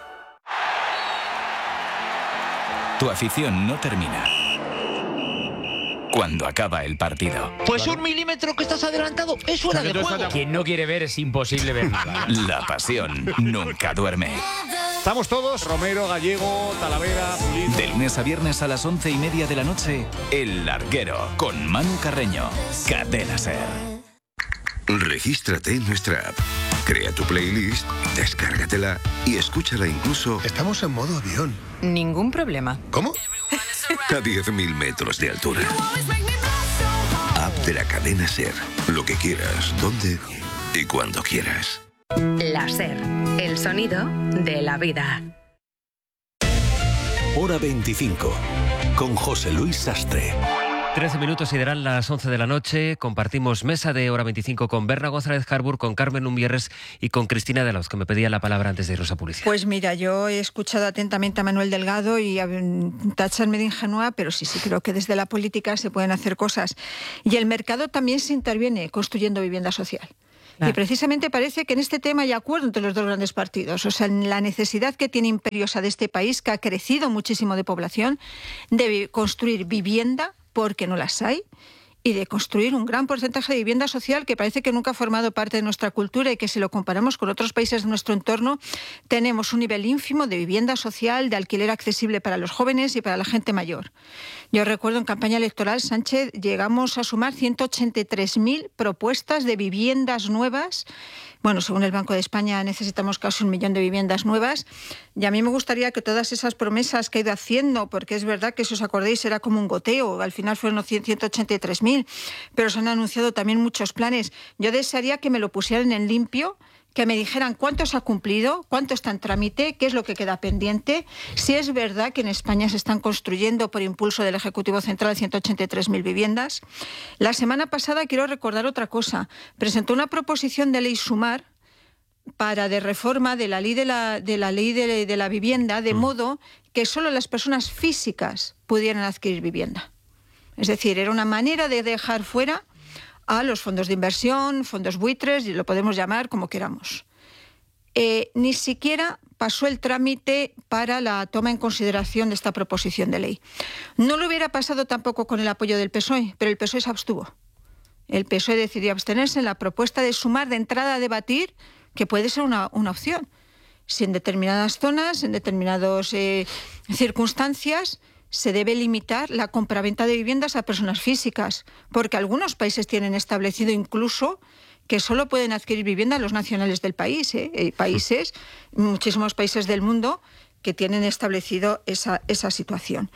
Tu afición no termina cuando acaba el partido. Pues un milímetro que estás adelantado es fuera de juego. Quien no quiere ver es imposible ver nada. La pasión nunca duerme. Estamos todos, Romero, Gallego, Talavera, Pulido. De lunes a viernes a las once y media de la noche, El Larguero, con Manu Carreño. Cadena SER. Regístrate en nuestra app. Crea tu playlist, descárgatela y escúchala incluso... Estamos en modo avión. Ningún problema. ¿Cómo? A diez mil metros de altura. App de la cadena SER. Lo que quieras, donde y cuando quieras. La SER, el sonido de la vida. Hora veinticinco, con José Luis Sastre. trece minutos y darán las once de la noche. Compartimos mesa de Hora veinticinco con Berna González Harbour, con Carmen Umbierres y con Cristina de Lauz, que me pedía la palabra antes de irnos a publicidad. Pues mira, yo he escuchado atentamente a Manuel Delgado y a tacharme de ingenua, pero sí, sí creo que desde la política se pueden hacer cosas. Y el mercado también se interviene construyendo vivienda social. Claro. Y precisamente parece que en este tema hay acuerdo entre los dos grandes partidos. O sea, la necesidad que tiene imperiosa de este país, que ha crecido muchísimo de población, de construir vivienda, porque no las hay, y de construir un gran porcentaje de vivienda social que parece que nunca ha formado parte de nuestra cultura y que si lo comparamos con otros países de nuestro entorno, tenemos un nivel ínfimo de vivienda social, de alquiler accesible para los jóvenes y para la gente mayor. Yo recuerdo en campaña electoral, Sánchez, llegamos a sumar ciento ochenta y tres mil propuestas de viviendas nuevas. Bueno, según el Banco de España necesitamos casi un millón de viviendas nuevas, y a mí me gustaría que todas esas promesas que ha ido haciendo, porque es verdad que si os acordáis era como un goteo, al final fueron ciento ochenta y tres mil, pero se han anunciado también muchos planes. Yo desearía que me lo pusieran en limpio, que me dijeran cuánto se ha cumplido, cuánto está en trámite, qué es lo que queda pendiente, si es verdad que en España se están construyendo por impulso del Ejecutivo Central ciento ochenta y tres mil viviendas. La semana pasada, quiero recordar otra cosa, presentó una proposición de ley Sumar para de reforma de la ley de la, de la, ley de, de la vivienda, de mm. modo que solo las personas físicas pudieran adquirir vivienda. Es decir, era una manera de dejar fuera a los fondos de inversión, fondos buitres, y lo podemos llamar como queramos. Eh, ni siquiera pasó el trámite para la toma en consideración de esta proposición de ley. No lo hubiera pasado tampoco con el apoyo del P S O E, pero el P S O E se abstuvo. El P S O E decidió abstenerse en la propuesta de Sumar de entrada a debatir, que puede ser una, una opción. Si en determinadas zonas, en determinadas eh, circunstancias, se debe limitar la compraventa de viviendas a personas físicas, porque algunos países tienen establecido incluso que solo pueden adquirir vivienda los nacionales del país. ¿eh? Hay países, muchísimos países del mundo, que tienen establecido esa, esa situación.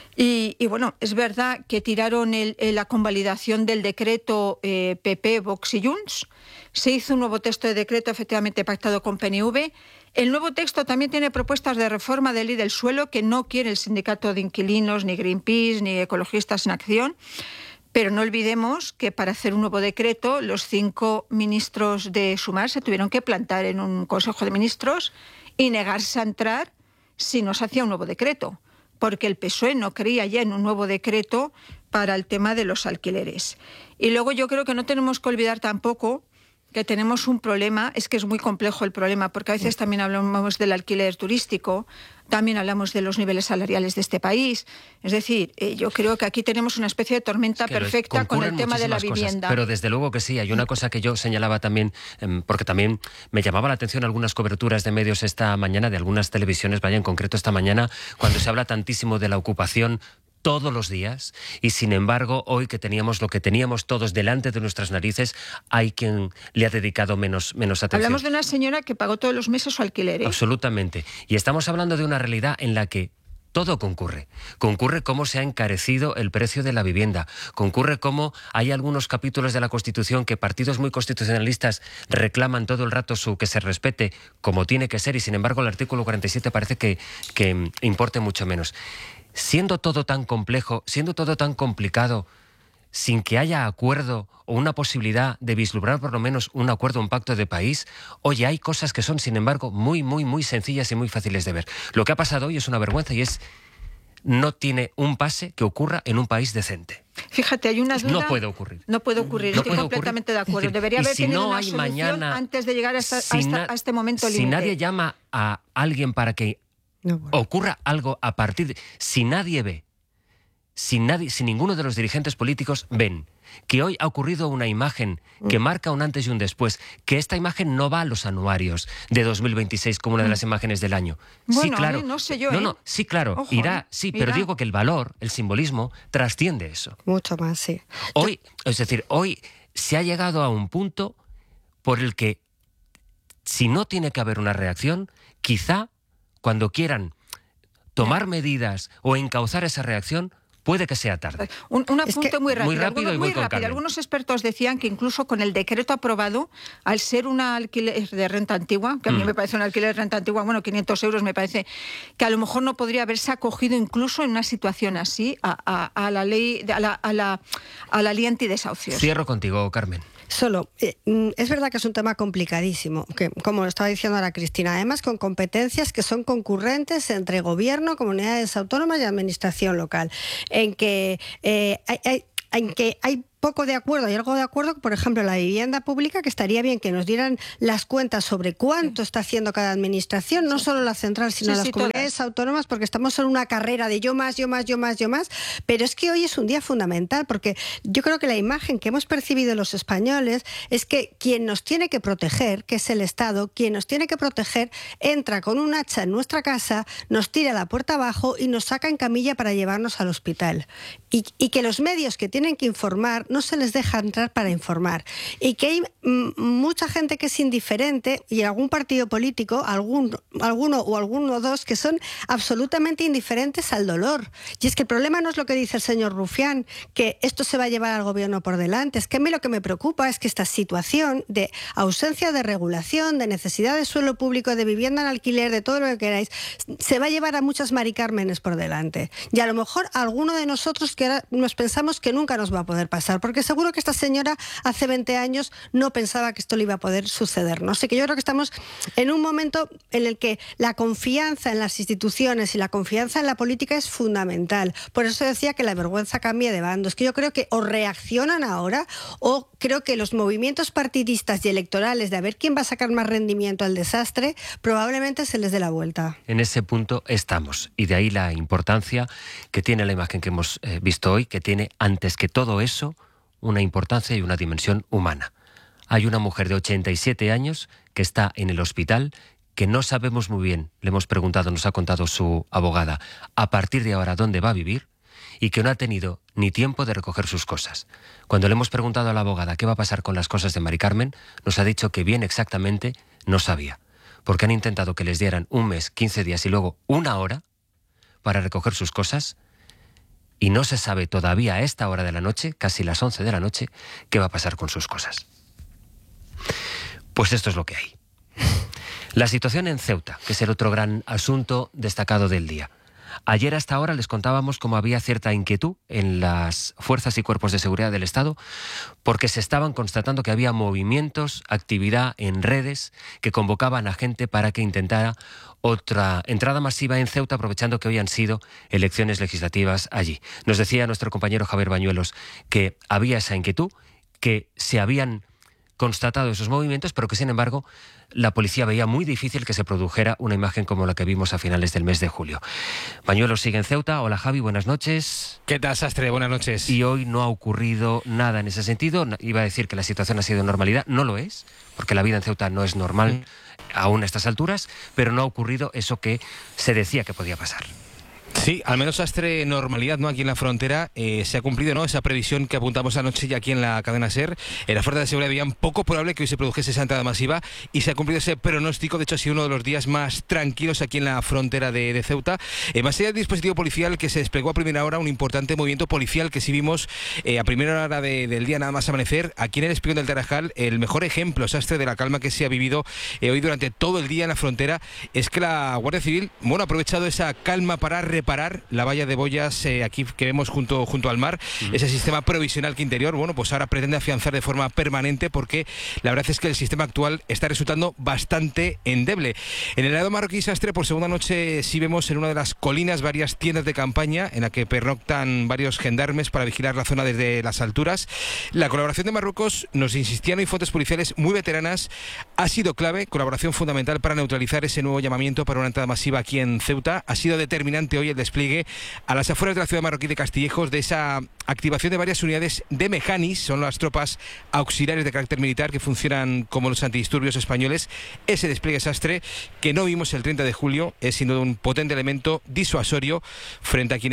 Y, y bueno, es verdad que tiraron el, el, la convalidación del decreto eh, P P, Vox y Junts. Se hizo un nuevo texto de decreto efectivamente pactado con P N V. El nuevo texto también tiene propuestas de reforma de ley del suelo que no quiere el sindicato de inquilinos, ni Greenpeace, ni Ecologistas en Acción. Pero no olvidemos que para hacer un nuevo decreto, los cinco ministros de Sumar se tuvieron que plantar en un Consejo de Ministros y negarse a entrar si no se hacía un nuevo decreto, porque el P S O E no creía ya en un nuevo decreto para el tema de los alquileres. Y luego yo creo que no tenemos que olvidar tampoco que tenemos un problema, es que es muy complejo el problema, porque a veces también hablamos del alquiler turístico, también hablamos de los niveles salariales de este país. Es decir, eh, yo creo que aquí tenemos una especie de tormenta es que perfecta con el tema de la vivienda. Cosas, pero desde luego que sí, hay una cosa que yo señalaba también, eh, porque también me llamaba la atención algunas coberturas de medios esta mañana, de algunas televisiones, vaya en concreto esta mañana, cuando se habla tantísimo de la ocupación todos los días, y sin embargo hoy que teníamos lo que teníamos todos delante de nuestras narices, hay quien le ha dedicado menos, menos atención. Hablamos de una señora que pagó todos los meses su alquiler, ¿eh? Absolutamente. Y estamos hablando de una realidad en la que todo concurre. Concurre cómo se ha encarecido el precio de la vivienda. Concurre cómo hay algunos capítulos de la Constitución que partidos muy constitucionalistas reclaman todo el rato su que se respete como tiene que ser, y sin embargo el artículo cuarenta y siete parece que, que importe mucho menos. Siendo todo tan complejo, siendo todo tan complicado, sin que haya acuerdo o una posibilidad de vislumbrar por lo menos un acuerdo, un pacto de país, oye, hay cosas que son, sin embargo, muy, muy, muy sencillas y muy fáciles de ver. Lo que ha pasado hoy es una vergüenza y es no tiene un pase que ocurra en un país decente. Fíjate, hay una duda. No puede ocurrir. No puede ocurrir, no estoy puede completamente ocurrir. de acuerdo. Debería haber si tenido no una hay solución mañana, antes de llegar a, esta, si a, esta, na, a este momento límite. Si nadie llama a alguien para que no, bueno. ocurra algo a partir de... Si nadie ve, si, nadie, si ninguno de los dirigentes políticos ven que hoy ha ocurrido una imagen que marca un antes y un después, que esta imagen no va a los anuarios de dos mil veintiséis como una de las imágenes del año. Bueno, sí, claro. eh, no sé yo, No, ¿eh? no, sí, claro, Ojo, irá, sí, irá. pero digo que el valor, el simbolismo, trasciende eso. Mucho más, sí. Hoy, es decir, hoy se ha llegado a un punto por el que, si no tiene que haber una reacción, quizá cuando quieran tomar medidas o encauzar esa reacción, puede que sea tarde. Un, un apunte es que, muy rápido. Muy rápido Algunos, y muy muy rápido. Algunos expertos decían que incluso con el decreto aprobado, al ser un alquiler de renta antigua, que a mí mm. me parece un alquiler de renta antigua, bueno, quinientos euros me parece, que a lo mejor no podría haberse acogido incluso en una situación así a, a, a la ley, a la, a, la, a la ley antidesahucios. Cierro contigo, Carmen. Solo, eh, es verdad que es un tema complicadísimo, que como lo estaba diciendo ahora Cristina, además con competencias que son concurrentes entre gobierno, comunidades autónomas y administración local, en que eh, hay, hay, en que hay poco de acuerdo, hay algo de acuerdo, por ejemplo, la vivienda pública, que estaría bien que nos dieran las cuentas sobre cuánto está haciendo cada administración, no solo la central, sino sí, las sí, comunidades todas. autónomas, porque estamos en una carrera de yo más, yo más, yo más, yo más, pero es que hoy es un día fundamental, porque yo creo que la imagen que hemos percibido los españoles es que quien nos tiene que proteger, que es el Estado, quien nos tiene que proteger, entra con un hacha en nuestra casa, nos tira la puerta abajo y nos saca en camilla para llevarnos al hospital. Y, y que los medios que tienen que informar no se les deja entrar para informar. Y que hay m- mucha gente que es indiferente y algún partido político, algún, alguno o alguno o dos, que son absolutamente indiferentes al dolor. Y es que el problema no es lo que dice el señor Rufián, que esto se va a llevar al gobierno por delante. Es que a mí lo que me preocupa es que esta situación de ausencia de regulación, de necesidad de suelo público, de vivienda en alquiler, de todo lo que queráis, se va a llevar a muchas Mari Cármenes por delante. Y a lo mejor a alguno de nosotros que ahora nos pensamos que nunca nos va a poder pasar, porque seguro que esta señora hace veinte años no pensaba que esto le iba a poder suceder. No sé, que yo creo que estamos en un momento en el que la confianza en las instituciones y la confianza en la política es fundamental. Por eso decía que la vergüenza cambia de bando. Es que yo creo que o reaccionan ahora o creo que los movimientos partidistas y electorales de a ver quién va a sacar más rendimiento al desastre probablemente se les dé la vuelta. En ese punto estamos, y de ahí la importancia que tiene la imagen que hemos eh, visto hoy, que tiene antes que todo eso una importancia y una dimensión humana. Hay una mujer de ochenta y siete años que está en el hospital, que no sabemos muy bien, le hemos preguntado, nos ha contado su abogada, a partir de ahora dónde va a vivir, y que no ha tenido ni tiempo de recoger sus cosas. Cuando le hemos preguntado a la abogada qué va a pasar con las cosas de Mari Carmen, nos ha dicho que bien exactamente no sabía, porque han intentado que les dieran un mes, quince días y luego una hora para recoger sus cosas, y no se sabe todavía a esta hora de la noche, casi las once de la noche, qué va a pasar con sus cosas. Pues esto es lo que hay. La situación en Ceuta, que es el otro gran asunto destacado del día. Ayer hasta ahora les contábamos cómo había cierta inquietud en las fuerzas y cuerpos de seguridad del Estado porque se estaban constatando que había movimientos, actividad en redes que convocaban a gente para que intentara otra entrada masiva en Ceuta, aprovechando que hoy han sido elecciones legislativas allí. Nos decía nuestro compañero Javier Bañuelos que había esa inquietud, que se habían constatado esos movimientos, pero que sin embargo la policía veía muy difícil que se produjera una imagen como la que vimos a finales del mes de julio. Bañuelos sigue en Ceuta. Hola Javi, buenas noches. ¿Qué tal, Sastre? Buenas noches. Y hoy no ha ocurrido nada en ese sentido. Iba a decir que la situación ha sido de normalidad, no lo es, porque la vida en Ceuta no es normal mm. aún a estas alturas, pero no ha ocurrido eso que se decía que podía pasar. Sí, al menos Sastre, normalidad, ¿no? Aquí en la frontera eh, se ha cumplido, ¿no? Esa previsión que apuntamos anoche ya aquí en la cadena SER. En la fuerza de seguridad veían poco probable que hoy se produjese esa entrada masiva y se ha cumplido ese pronóstico. De hecho, ha sido uno de los días más tranquilos aquí en la frontera de, de Ceuta. Eh, más allá del dispositivo policial que se desplegó a primera hora, un importante movimiento policial que sí vimos eh, a primera hora de, del día nada más amanecer. Aquí en el Espigón del Tarajal, el mejor ejemplo, Sastre, de la calma que se ha vivido eh, hoy durante todo el día en la frontera es que la Guardia Civil, bueno, ha aprovechado esa calma para reparar la valla de boyas eh, aquí que vemos junto, junto al mar, uh-huh. ese sistema provisional que Interior, bueno, pues ahora pretende afianzar de forma permanente porque la verdad es que el sistema actual está resultando bastante endeble. En el lado marroquí, Sastre, por segunda noche sí vemos en una de las colinas varias tiendas de campaña en la que pernoctan varios gendarmes para vigilar la zona desde las alturas. La colaboración de Marruecos, nos insistían hoy fuentes policiales muy veteranas, ha sido clave, colaboración fundamental para neutralizar ese nuevo llamamiento para una entrada masiva aquí en Ceuta. Ha sido determinante hoy el despliegue a las afueras de la ciudad marroquí de Castillejos de esa activación de varias unidades de Mejanis, son las tropas auxiliares de carácter militar que funcionan como los antidisturbios españoles. Ese despliegue, Sastre, que no vimos el treinta de julio, es sin duda un potente elemento disuasorio frente a quienes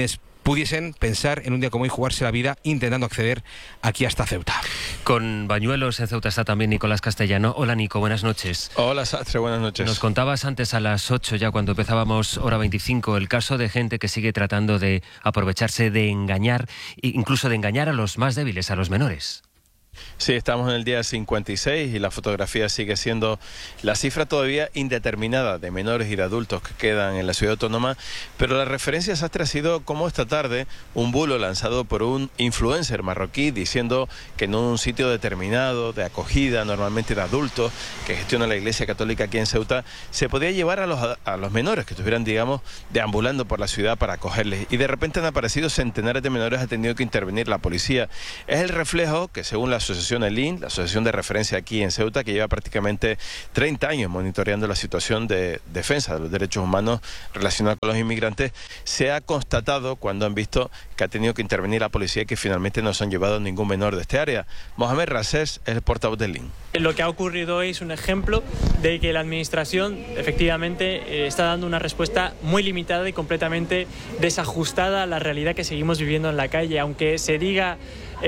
pudiesen pensar en un día como hoy jugarse la vida intentando acceder aquí hasta Ceuta. Con Bañuelos en Ceuta está también Nicolás Castellano. Hola Nico, buenas noches. Hola Sastre, buenas noches. Nos contabas antes a las ocho, ya cuando empezábamos hora veinticinco, el caso de gente que sigue tratando de aprovecharse de engañar, incluso de engañar a los más débiles, a los menores. Sí, estamos en el día cincuenta y seis y la fotografía sigue siendo la cifra todavía indeterminada de menores y de adultos que quedan en la ciudad autónoma, pero la referencia, Sastre, ha sido como esta tarde un bulo lanzado por un influencer marroquí diciendo que en un sitio determinado de acogida, normalmente de adultos, que gestiona la Iglesia Católica aquí en Ceuta, se podía llevar a los, a los menores que estuvieran, digamos, deambulando por la ciudad para acogerles. Y de repente han aparecido centenares de menores, ha tenido que intervenir la policía. Es el reflejo que, según la asociación ELIN, la asociación de referencia aquí en Ceuta, que lleva prácticamente treinta años monitoreando la situación de defensa de los derechos humanos relacionados con los inmigrantes, se ha constatado cuando han visto que ha tenido que intervenir la policía y que finalmente no se han llevado ningún menor de este área. Mohamed Rasés es el portavoz de ELIN. Lo que ha ocurrido hoy es un ejemplo de que la administración efectivamente eh, está dando una respuesta muy limitada y completamente desajustada a la realidad que seguimos viviendo en la calle, aunque se diga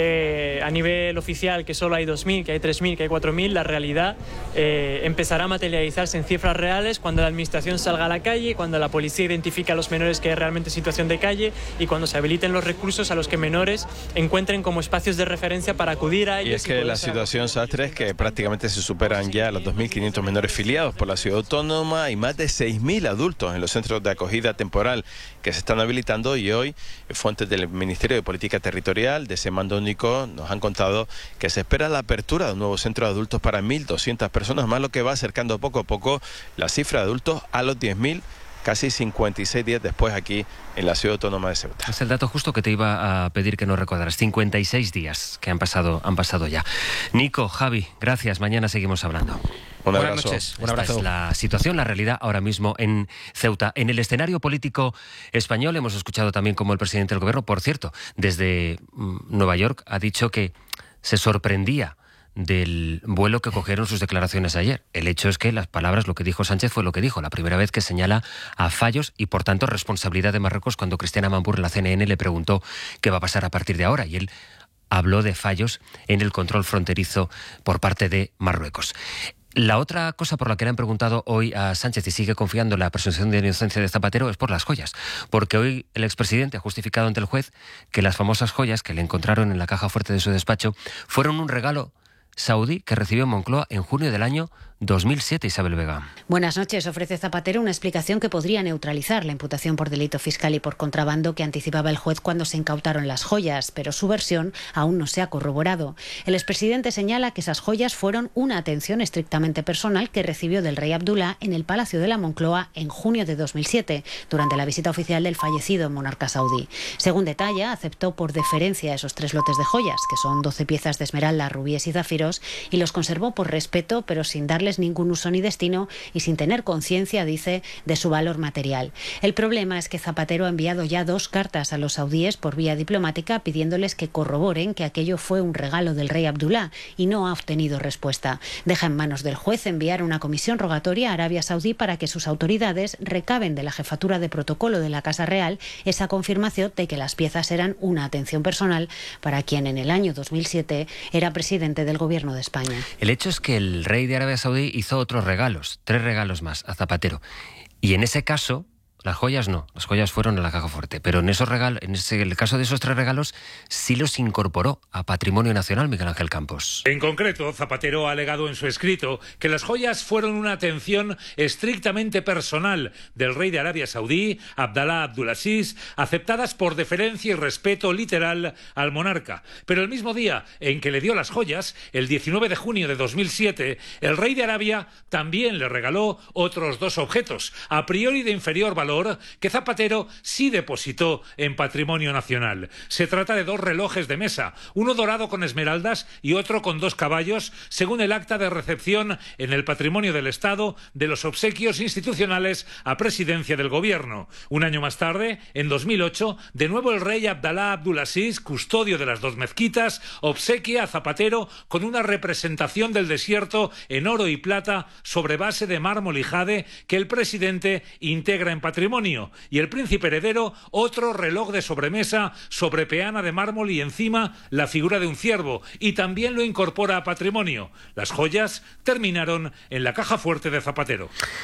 Eh, a nivel oficial que solo hay dos mil, que hay tres mil, que hay cuatro mil, la realidad eh, empezará a materializarse en cifras reales cuando la administración salga a la calle, cuando la policía identifique a los menores que hay realmente situación de calle y cuando se habiliten los recursos a los que menores encuentren como espacios de referencia para acudir a ellos. Y es que la situación, Sastre, es que prácticamente se superan ya los dos mil quinientos menores filiados por la ciudad autónoma y más de seis mil adultos en los centros de acogida temporal que se están habilitando, y hoy fuentes del Ministerio de Política Territorial de ese mando único nos han contado que se espera la apertura de un nuevo centro de adultos para mil doscientas personas más, lo que va acercando poco a poco la cifra de adultos a los diez mil, casi cincuenta y seis días después aquí en la ciudad autónoma de Ceuta. Es el dato justo que te iba a pedir que nos recordaras. cincuenta y seis días que han pasado, han pasado ya. Nico, Javi, gracias. Mañana seguimos hablando. Un abrazo. Buenas noches. Un abrazo. Esta es la situación, la realidad ahora mismo en Ceuta. En el escenario político español hemos escuchado también como el presidente del gobierno, por cierto, desde Nueva York, ha dicho que se sorprendía del vuelo que cogieron sus declaraciones ayer. El hecho es que las palabras, lo que dijo Sánchez fue lo que dijo, la primera vez que señala a fallos y por tanto responsabilidad de Marruecos cuando Cristiana Amanpour en la C N N le preguntó qué va a pasar a partir de ahora y él habló de fallos en el control fronterizo por parte de Marruecos. La otra cosa por la que le han preguntado hoy a Sánchez y sigue confiando en la presunción de inocencia de Zapatero es por las joyas, porque hoy el expresidente ha justificado ante el juez que las famosas joyas que le encontraron en la caja fuerte de su despacho fueron un regalo saudí que recibió en Moncloa en junio del año dos mil siete, Isabel Vega. Buenas noches. Ofrece Zapatero una explicación que podría neutralizar la imputación por delito fiscal y por contrabando que anticipaba el juez cuando se incautaron las joyas, pero su versión aún no se ha corroborado. El expresidente señala que esas joyas fueron una atención estrictamente personal que recibió del rey Abdullah en el Palacio de la Moncloa en junio de dos mil siete, durante la visita oficial del fallecido monarca saudí. Según detalla, aceptó por deferencia esos tres lotes de joyas, que son doce piezas de esmeralda, rubíes y zafiros, y los conservó por respeto, pero sin darles ningún uso ni destino y sin tener conciencia, dice, de su valor material. El problema es que Zapatero ha enviado ya dos cartas a los saudíes por vía diplomática pidiéndoles que corroboren que aquello fue un regalo del rey Abdullah y no ha obtenido respuesta. Deja en manos del juez enviar una comisión rogatoria a Arabia Saudí para que sus autoridades recaben de la jefatura de protocolo de la Casa Real esa confirmación de que las piezas eran una atención personal para quien en el año dos mil siete era presidente del gobierno de España. El hecho es que el rey de Arabia Saudí hizo otros regalos, tres regalos más a Zapatero. Y en ese caso, las joyas no, las joyas fueron a la caja fuerte, pero en esos regalos, en ese, el caso de esos tres regalos, sí los incorporó a Patrimonio Nacional Miguel Ángel Campos. En concreto, Zapatero ha alegado en su escrito que las joyas fueron una atención estrictamente personal del rey de Arabia Saudí, Abdallah Abdulaziz, aceptadas por deferencia y respeto literal al monarca. Pero el mismo día en que le dio las joyas, el diecinueve de junio de dos mil siete, el rey de Arabia también le regaló otros dos objetos, a priori de inferior valor, que Zapatero sí depositó en Patrimonio Nacional. Se trata de dos relojes de mesa, uno dorado con esmeraldas y otro con dos caballos, según el acta de recepción en el Patrimonio del Estado de los obsequios institucionales a presidencia del gobierno. Un año más tarde, en dos mil ocho, de nuevo el rey Abdallah Abdulaziz, custodio de las dos mezquitas, obsequia a Zapatero con una representación del desierto en oro y plata sobre base de mármol y jade que el presidente integra en Patrimonio patrimonio, y el príncipe heredero otro reloj de sobremesa sobre peana de mármol y encima la figura de un ciervo, y también lo incorpora a patrimonio. Las joyas terminaron en la caja fuerte de Zapatero.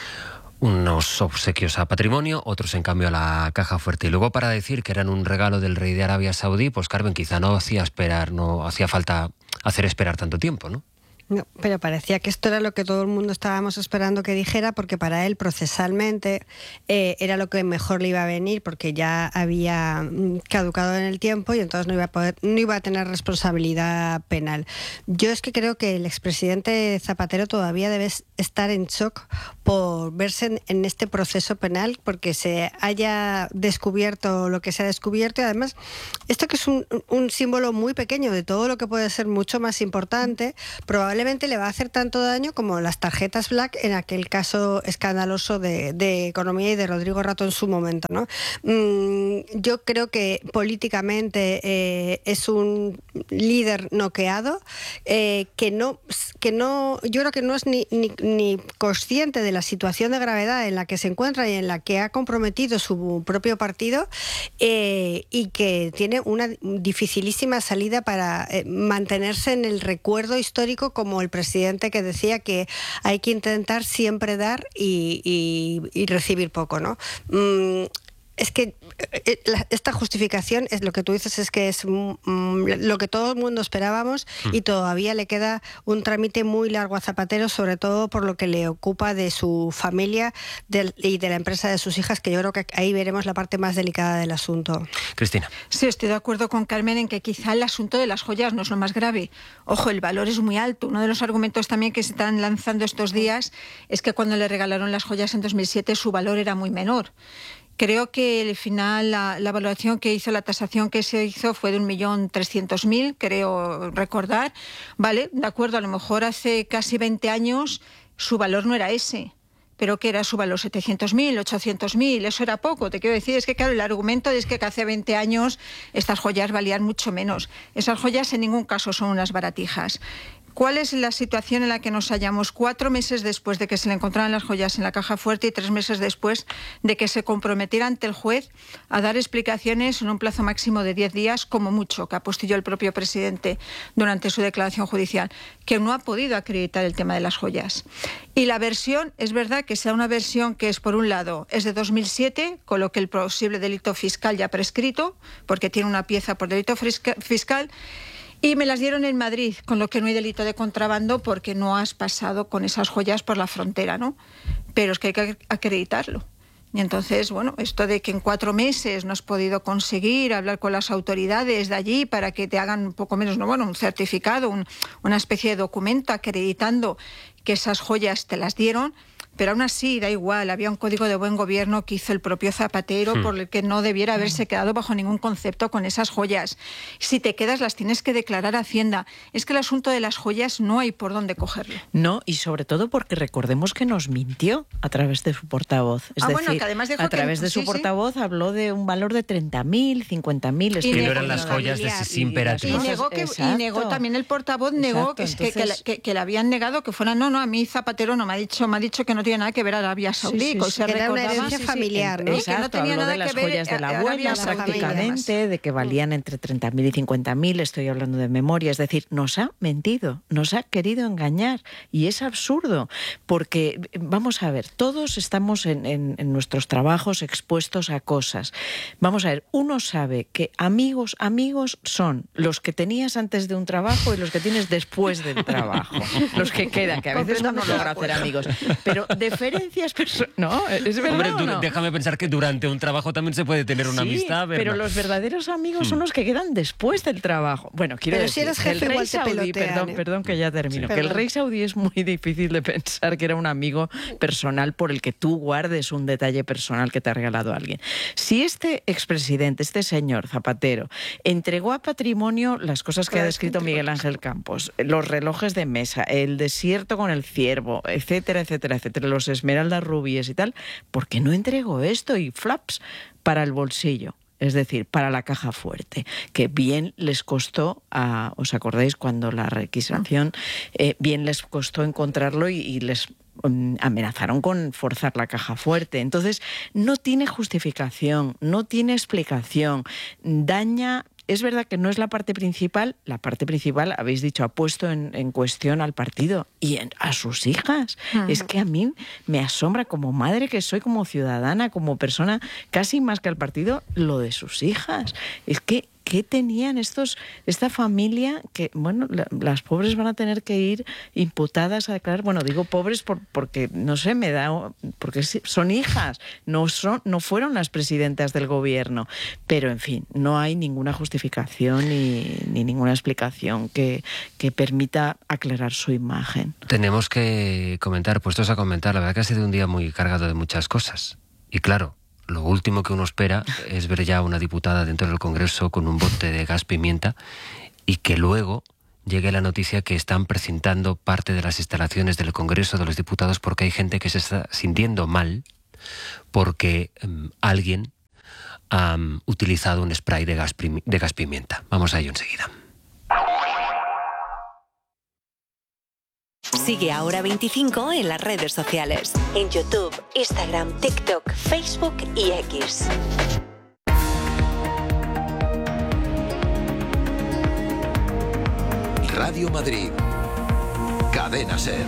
Unos obsequios a patrimonio, otros en cambio a la caja fuerte. Y luego, para decir que eran un regalo del rey de Arabia Saudí, pues Carmen, quizá no hacía esperar, no hacía falta hacer esperar tanto tiempo, ¿no? No, pero parecía que esto era lo que todo el mundo estábamos esperando que dijera, porque para él procesalmente eh, era lo que mejor le iba a venir, porque ya había caducado en el tiempo y entonces no iba a poder, no iba a tener responsabilidad penal. Yo es que creo que el expresidente Zapatero todavía debe estar en shock por verse en, en este proceso penal, porque se haya descubierto lo que se ha descubierto, y además esto que es un, un símbolo muy pequeño de todo lo que puede ser mucho más importante, probablemente Probablemente le va a hacer tanto daño como las tarjetas Black en aquel caso escandaloso de, de economía y de Rodrigo Rato en su momento, ¿no? Mm, yo creo que políticamente eh, es un líder noqueado, eh, que no, que no, yo creo que no es ni, ni, ni consciente de la situación de gravedad en la que se encuentra y en la que ha comprometido su propio partido, eh, y que tiene una dificilísima salida para eh, mantenerse en el recuerdo histórico como como el presidente que decía que hay que intentar siempre dar y, y, y recibir poco, ¿no? Mm, es que esta justificación es lo que tú dices, es que es mm, lo que todo el mundo esperábamos, y todavía le queda un trámite muy largo a Zapatero, sobre todo por lo que le ocupa de su familia de, y de la empresa de sus hijas, que yo creo que ahí veremos la parte más delicada del asunto. Cristina. Sí, estoy de acuerdo con Carmen en que quizá el asunto de las joyas no es lo más grave. Ojo, el valor es muy alto. Uno de los argumentos también que se están lanzando estos días es que cuando le regalaron las joyas en dos mil siete su valor era muy menor. Creo que al final la, la valoración que hizo, la tasación que se hizo fue de un millón trescientos mil, creo recordar. Vale, de acuerdo, a lo mejor hace casi veinte años su valor no era ese. Pero que era su valor setecientos mil, ochocientos mil, eso era poco. Te quiero decir, es que claro, el argumento es que hace veinte años estas joyas valían mucho menos. Esas joyas en ningún caso son unas baratijas. ¿Cuál es la situación en la que nos hallamos cuatro meses después de que se le encontraran las joyas en la caja fuerte y tres meses después de que se comprometiera ante el juez a dar explicaciones en un plazo máximo de diez días, como mucho, que apostilló el propio presidente durante su declaración judicial, que no ha podido acreditar el tema de las joyas? Y la versión, es verdad que sea una versión que es, por un lado, es de dos mil siete, con lo que el posible delito fiscal ya prescrito, porque tiene una pieza por delito fiscal, y me las dieron en Madrid, con lo que no hay delito de contrabando porque no has pasado con esas joyas por la frontera, ¿no? Pero es que hay que acreditarlo. Y entonces, bueno, esto de que en cuatro meses no has podido conseguir hablar con las autoridades de allí para que te hagan un poco menos, no, bueno, un certificado, un, una especie de documento acreditando que esas joyas te las dieron, pero aún así da igual, había un código de buen gobierno que hizo el propio Zapatero, hmm. por el que no debiera haberse quedado bajo ningún concepto con esas joyas. Si te quedas las tienes que declarar a Hacienda. Es que el asunto de las joyas no hay por dónde cogerlo. No, y sobre todo porque recordemos que nos mintió a través de su portavoz. Es ah, decir, bueno, que además dijo a través que, de su sí, habló sí. habló de un valor de treinta mil, cincuenta mil. Y no eran las joyas de Sisimpera. Y, y, negó que, y negó también el portavoz, negó que, entonces, que, que, que, que le habían negado que fuera, no, no, a mí Zapatero no me ha dicho, me ha dicho que no tiene nada que ver a Arabia Saudí, sí, sí, sí. Se era una herencia familiar, ¿no? Exacto, que no tenía nada de las que ver joyas de la a, abuela prácticamente, de que valían entre treinta mil y cincuenta mil, estoy hablando de memoria, es decir, nos ha mentido, nos ha querido engañar y es absurdo, porque vamos a ver, todos estamos en, en, en nuestros trabajos expuestos a cosas. Vamos a ver, uno sabe que amigos, amigos son los que tenías antes de un trabajo y los que tienes después del trabajo, los que quedan, que a veces uno no logra hacer amigos, pero diferencias no, es verdad. Hombre, ¿o no? Déjame pensar que durante un trabajo también se puede tener una sí, amistad, ¿verdad? Pero los verdaderos amigos hmm. son los que quedan después del trabajo. Bueno, quiero pero decir, si eres jefe, el rey igual te saudí, pelotean, perdón, ¿eh? perdón que ya termino, sí, que el rey saudí es muy difícil de pensar que era un amigo personal por el que tú guardes un detalle personal que te ha regalado alguien. Si este expresidente, este señor Zapatero, entregó a patrimonio las cosas que pero ha descrito Miguel Ángel Campos, los relojes de mesa, el desierto con el ciervo, etcétera, etcétera, etcétera, los esmeraldas rubíes y tal, ¿por qué no entregó esto y flaps para el bolsillo? Es decir, para la caja fuerte, que bien les costó, a, ¿os acordáis cuando la requisición, eh, bien les costó encontrarlo y, y les amenazaron con forzar la caja fuerte. Entonces, no tiene justificación, no tiene explicación, daña... Es verdad que no es la parte principal, la parte principal, habéis dicho, ha puesto en, en cuestión al partido y en, a sus hijas. Uh-huh. Es que a mí me asombra, como madre que soy, como ciudadana, como persona, casi más que al partido, lo de sus hijas. Es que ¿qué tenían estos, esta familia que, bueno, la, las pobres van a tener que ir imputadas a declarar? Bueno, digo pobres por, porque, no sé, me da... porque son hijas, no, son, no fueron las presidentas del gobierno. Pero, en fin, no hay ninguna justificación ni, ni ninguna explicación que, que permita aclarar su imagen. Tenemos que comentar, puestos a comentar, la verdad que ha sido un día muy cargado de muchas cosas. Y claro, lo último que uno espera es ver ya a una diputada dentro del Congreso con un bote de gas pimienta y que luego llegue la noticia que están precintando parte de las instalaciones del Congreso de los Diputados porque hay gente que se está sintiendo mal porque um, alguien ha um, utilizado un spray de gas, de gas pimienta. Vamos a ello enseguida. Sigue a Hora veinticinco en las redes sociales. En YouTube, Instagram, TikTok, Facebook y X. Radio Madrid. Cadena SER.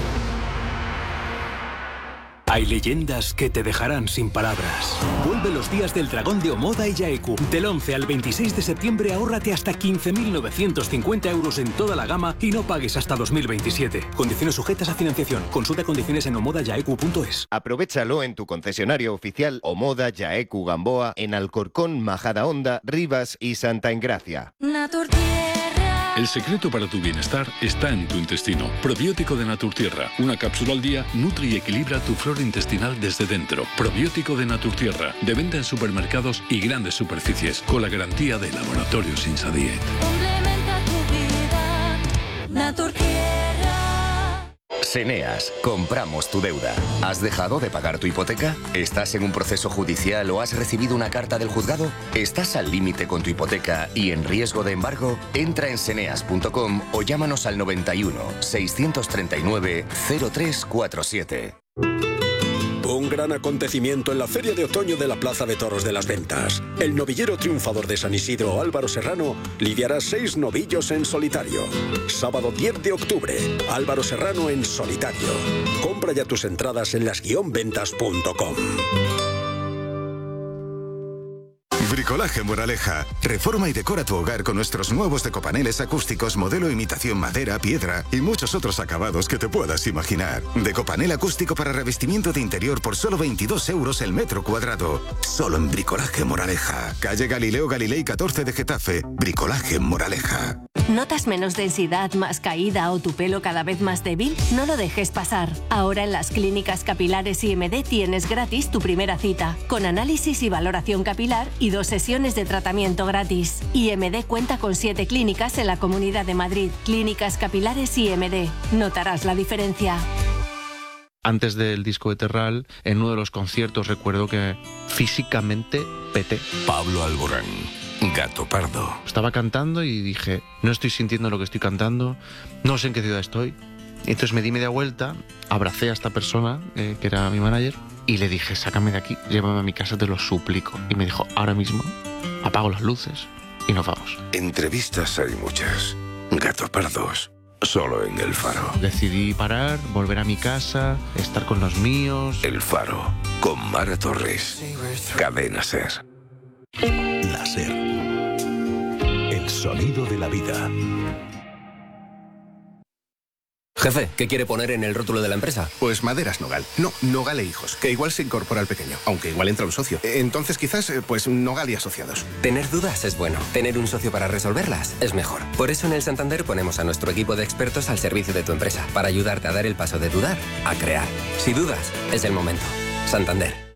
Hay leyendas que te dejarán sin palabras. Vuelve los días del dragón de Omoda y Yaeku. Del once al veintiséis de septiembre ahórrate hasta quince mil novecientos cincuenta euros en toda la gama y no pagues hasta dos mil veintisiete. Condiciones sujetas a financiación. Consulta condiciones en omoda yaeku punto es. Aprovechalo en tu concesionario oficial Omoda Yaeku Gamboa en Alcorcón, Majadahonda, Rivas y Santa Engracia. El secreto para tu bienestar está en tu intestino. Probiótico de Naturtierra. Una cápsula al día nutre y equilibra tu flora intestinal desde dentro. Probiótico de Naturtierra. De venta en supermercados y grandes superficies. Con la garantía de Laboratorio Sinsadiet. Complementa tu vida. Naturtierra. Seneas, compramos tu deuda. ¿Has dejado de pagar tu hipoteca? ¿Estás en un proceso judicial o has recibido una carta del juzgado? ¿Estás al límite con tu hipoteca y en riesgo de embargo? Entra en seneas punto com o llámanos al noventa y uno, seiscientos treinta y nueve, cero tres cuarenta y siete. Un gran acontecimiento en la Feria de Otoño de la Plaza de Toros de las Ventas. El novillero triunfador de San Isidro, Álvaro Serrano, lidiará seis novillos en solitario. Sábado diez de octubre, Álvaro Serrano en solitario. Compra ya tus entradas en las guion ventas punto com. Bricolaje Moraleja. Reforma y decora tu hogar con nuestros nuevos decopaneles acústicos modelo imitación madera, piedra y muchos otros acabados que te puedas imaginar. Decopanel acústico para revestimiento de interior por solo veintidós euros el metro cuadrado. Solo en Bricolaje Moraleja. Calle Galileo Galilei catorce de Getafe. Bricolaje Moraleja. ¿Notas menos densidad, más caída o tu pelo cada vez más débil? No lo dejes pasar. Ahora en las clínicas capilares I M D tienes gratis tu primera cita, con análisis y valoración capilar y dos sesiones de tratamiento gratis. I M D cuenta con siete clínicas en la Comunidad de Madrid. Clínicas capilares I M D. Notarás la diferencia. Antes del disco de Terral, en uno de los conciertos recuerdo que físicamente peté. Pablo Alborán. Gato Pardo. Estaba cantando y dije, no estoy sintiendo lo que estoy cantando, no sé en qué ciudad estoy. Entonces me di media vuelta, abracé a esta persona, eh, que era mi manager, y le dije, sácame de aquí, llévame a mi casa, te lo suplico. Y me dijo, ahora mismo, apago las luces y nos vamos. Entrevistas hay muchas. Gato Pardos, solo en El Faro. Decidí parar, volver a mi casa, estar con los míos. El Faro, con Mara Torres. Cadena SER. La SER. El sonido de la vida. Jefe, ¿qué quiere poner en el rótulo de la empresa? Pues Maderas Nogal. No, Nogal e Hijos, que igual se incorpora al pequeño, aunque igual entra un socio. Entonces quizás, pues Nogal y Asociados. Tener dudas es bueno. Tener un socio para resolverlas es mejor. Por eso en el Santander ponemos a nuestro equipo de expertos al servicio de tu empresa, para ayudarte a dar el paso de dudar a crear. Si dudas, es el momento. Santander.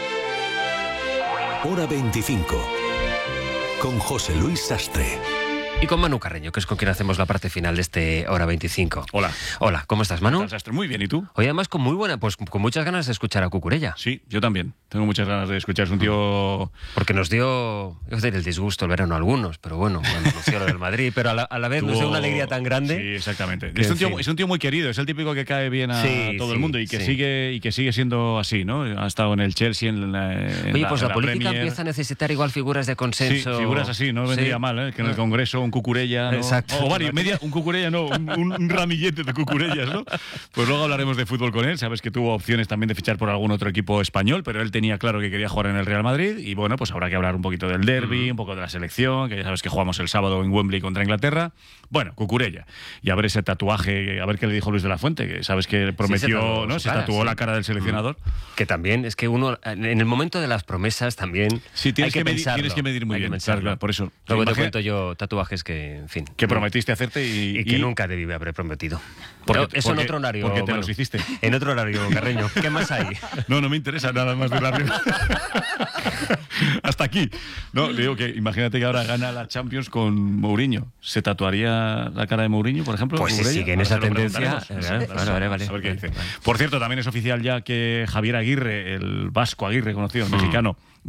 Hora veinticinco. Con José Luis Sastre. Y con Manu Carreño, que es con quien hacemos la parte final de este Hora veinticinco. Hola. Hola, ¿cómo estás, Manu? Muy bien, ¿y tú? Hoy además con muy buena, pues con muchas ganas de escuchar a Cucurella. Sí, yo también. Tengo muchas ganas de escuchar. Es un tío... Porque nos dio, iba a decir, el disgusto el verano a algunos, pero bueno, cuando anunció lo del Madrid, pero a la, a la vez Tuvo... nos dio una alegría tan grande. Sí, exactamente. Que, Es un, tío, fin. es un tío muy querido, es el típico que cae bien a Sí, todo sí, el mundo y que sí. sigue y que sigue siendo así, ¿no? Ha estado en el Chelsea, en la en Oye, la, pues en la, política Premier. empieza a necesitar igual figuras de consenso. Sí, figuras así, no vendría Sí. mal, ¿eh? Que en el Congreso un Cucurella, ¿no? Exacto. O varios, media, un Cucurella no, un, un ramillete de Cucurellas, ¿no? Pues luego hablaremos de fútbol con él. Sabes que tuvo opciones también de fichar por algún otro equipo español, pero él tenía claro que quería jugar en el Real Madrid y bueno, pues habrá que hablar un poquito del derbi, un poco de la selección, que ya sabes que jugamos el sábado en Wembley contra Inglaterra. Bueno, Cucurella. Y a ver ese tatuaje, a ver qué le dijo Luis de la Fuente, que sabes que prometió, Sí, se tatuó ¿no? su Se cara, tatuó sí. la cara del seleccionador. Que también es que uno, en el momento de las promesas también Sí, tienes hay que, que medir- pensarlo. tienes que medir muy Hay que bien, pensarlo. claro, claro, por eso. Luego te Imagina- cuento yo tatuajes que, en fin. Que prometiste hacerte y... Y que y- nunca debí haber prometido. Porque- Pero eso porque- en otro horario. porque te Manu. los hiciste. En otro horario, Carreño. ¿Qué más hay? No, no me interesa nada más de la Real. Hasta aquí. No, le digo que imagínate que ahora gana la Champions con Mourinho. ¿Se tatuaría la cara de Mourinho, por ejemplo? Pues si Cucurella? sigue en Ahora esa se lo tendencia, preguntaremos. vale, Eso, vale, vale, vale. A ver qué dice. Por cierto, también es oficial ya que Javier Aguirre, el vasco Aguirre conocido, el mexicano,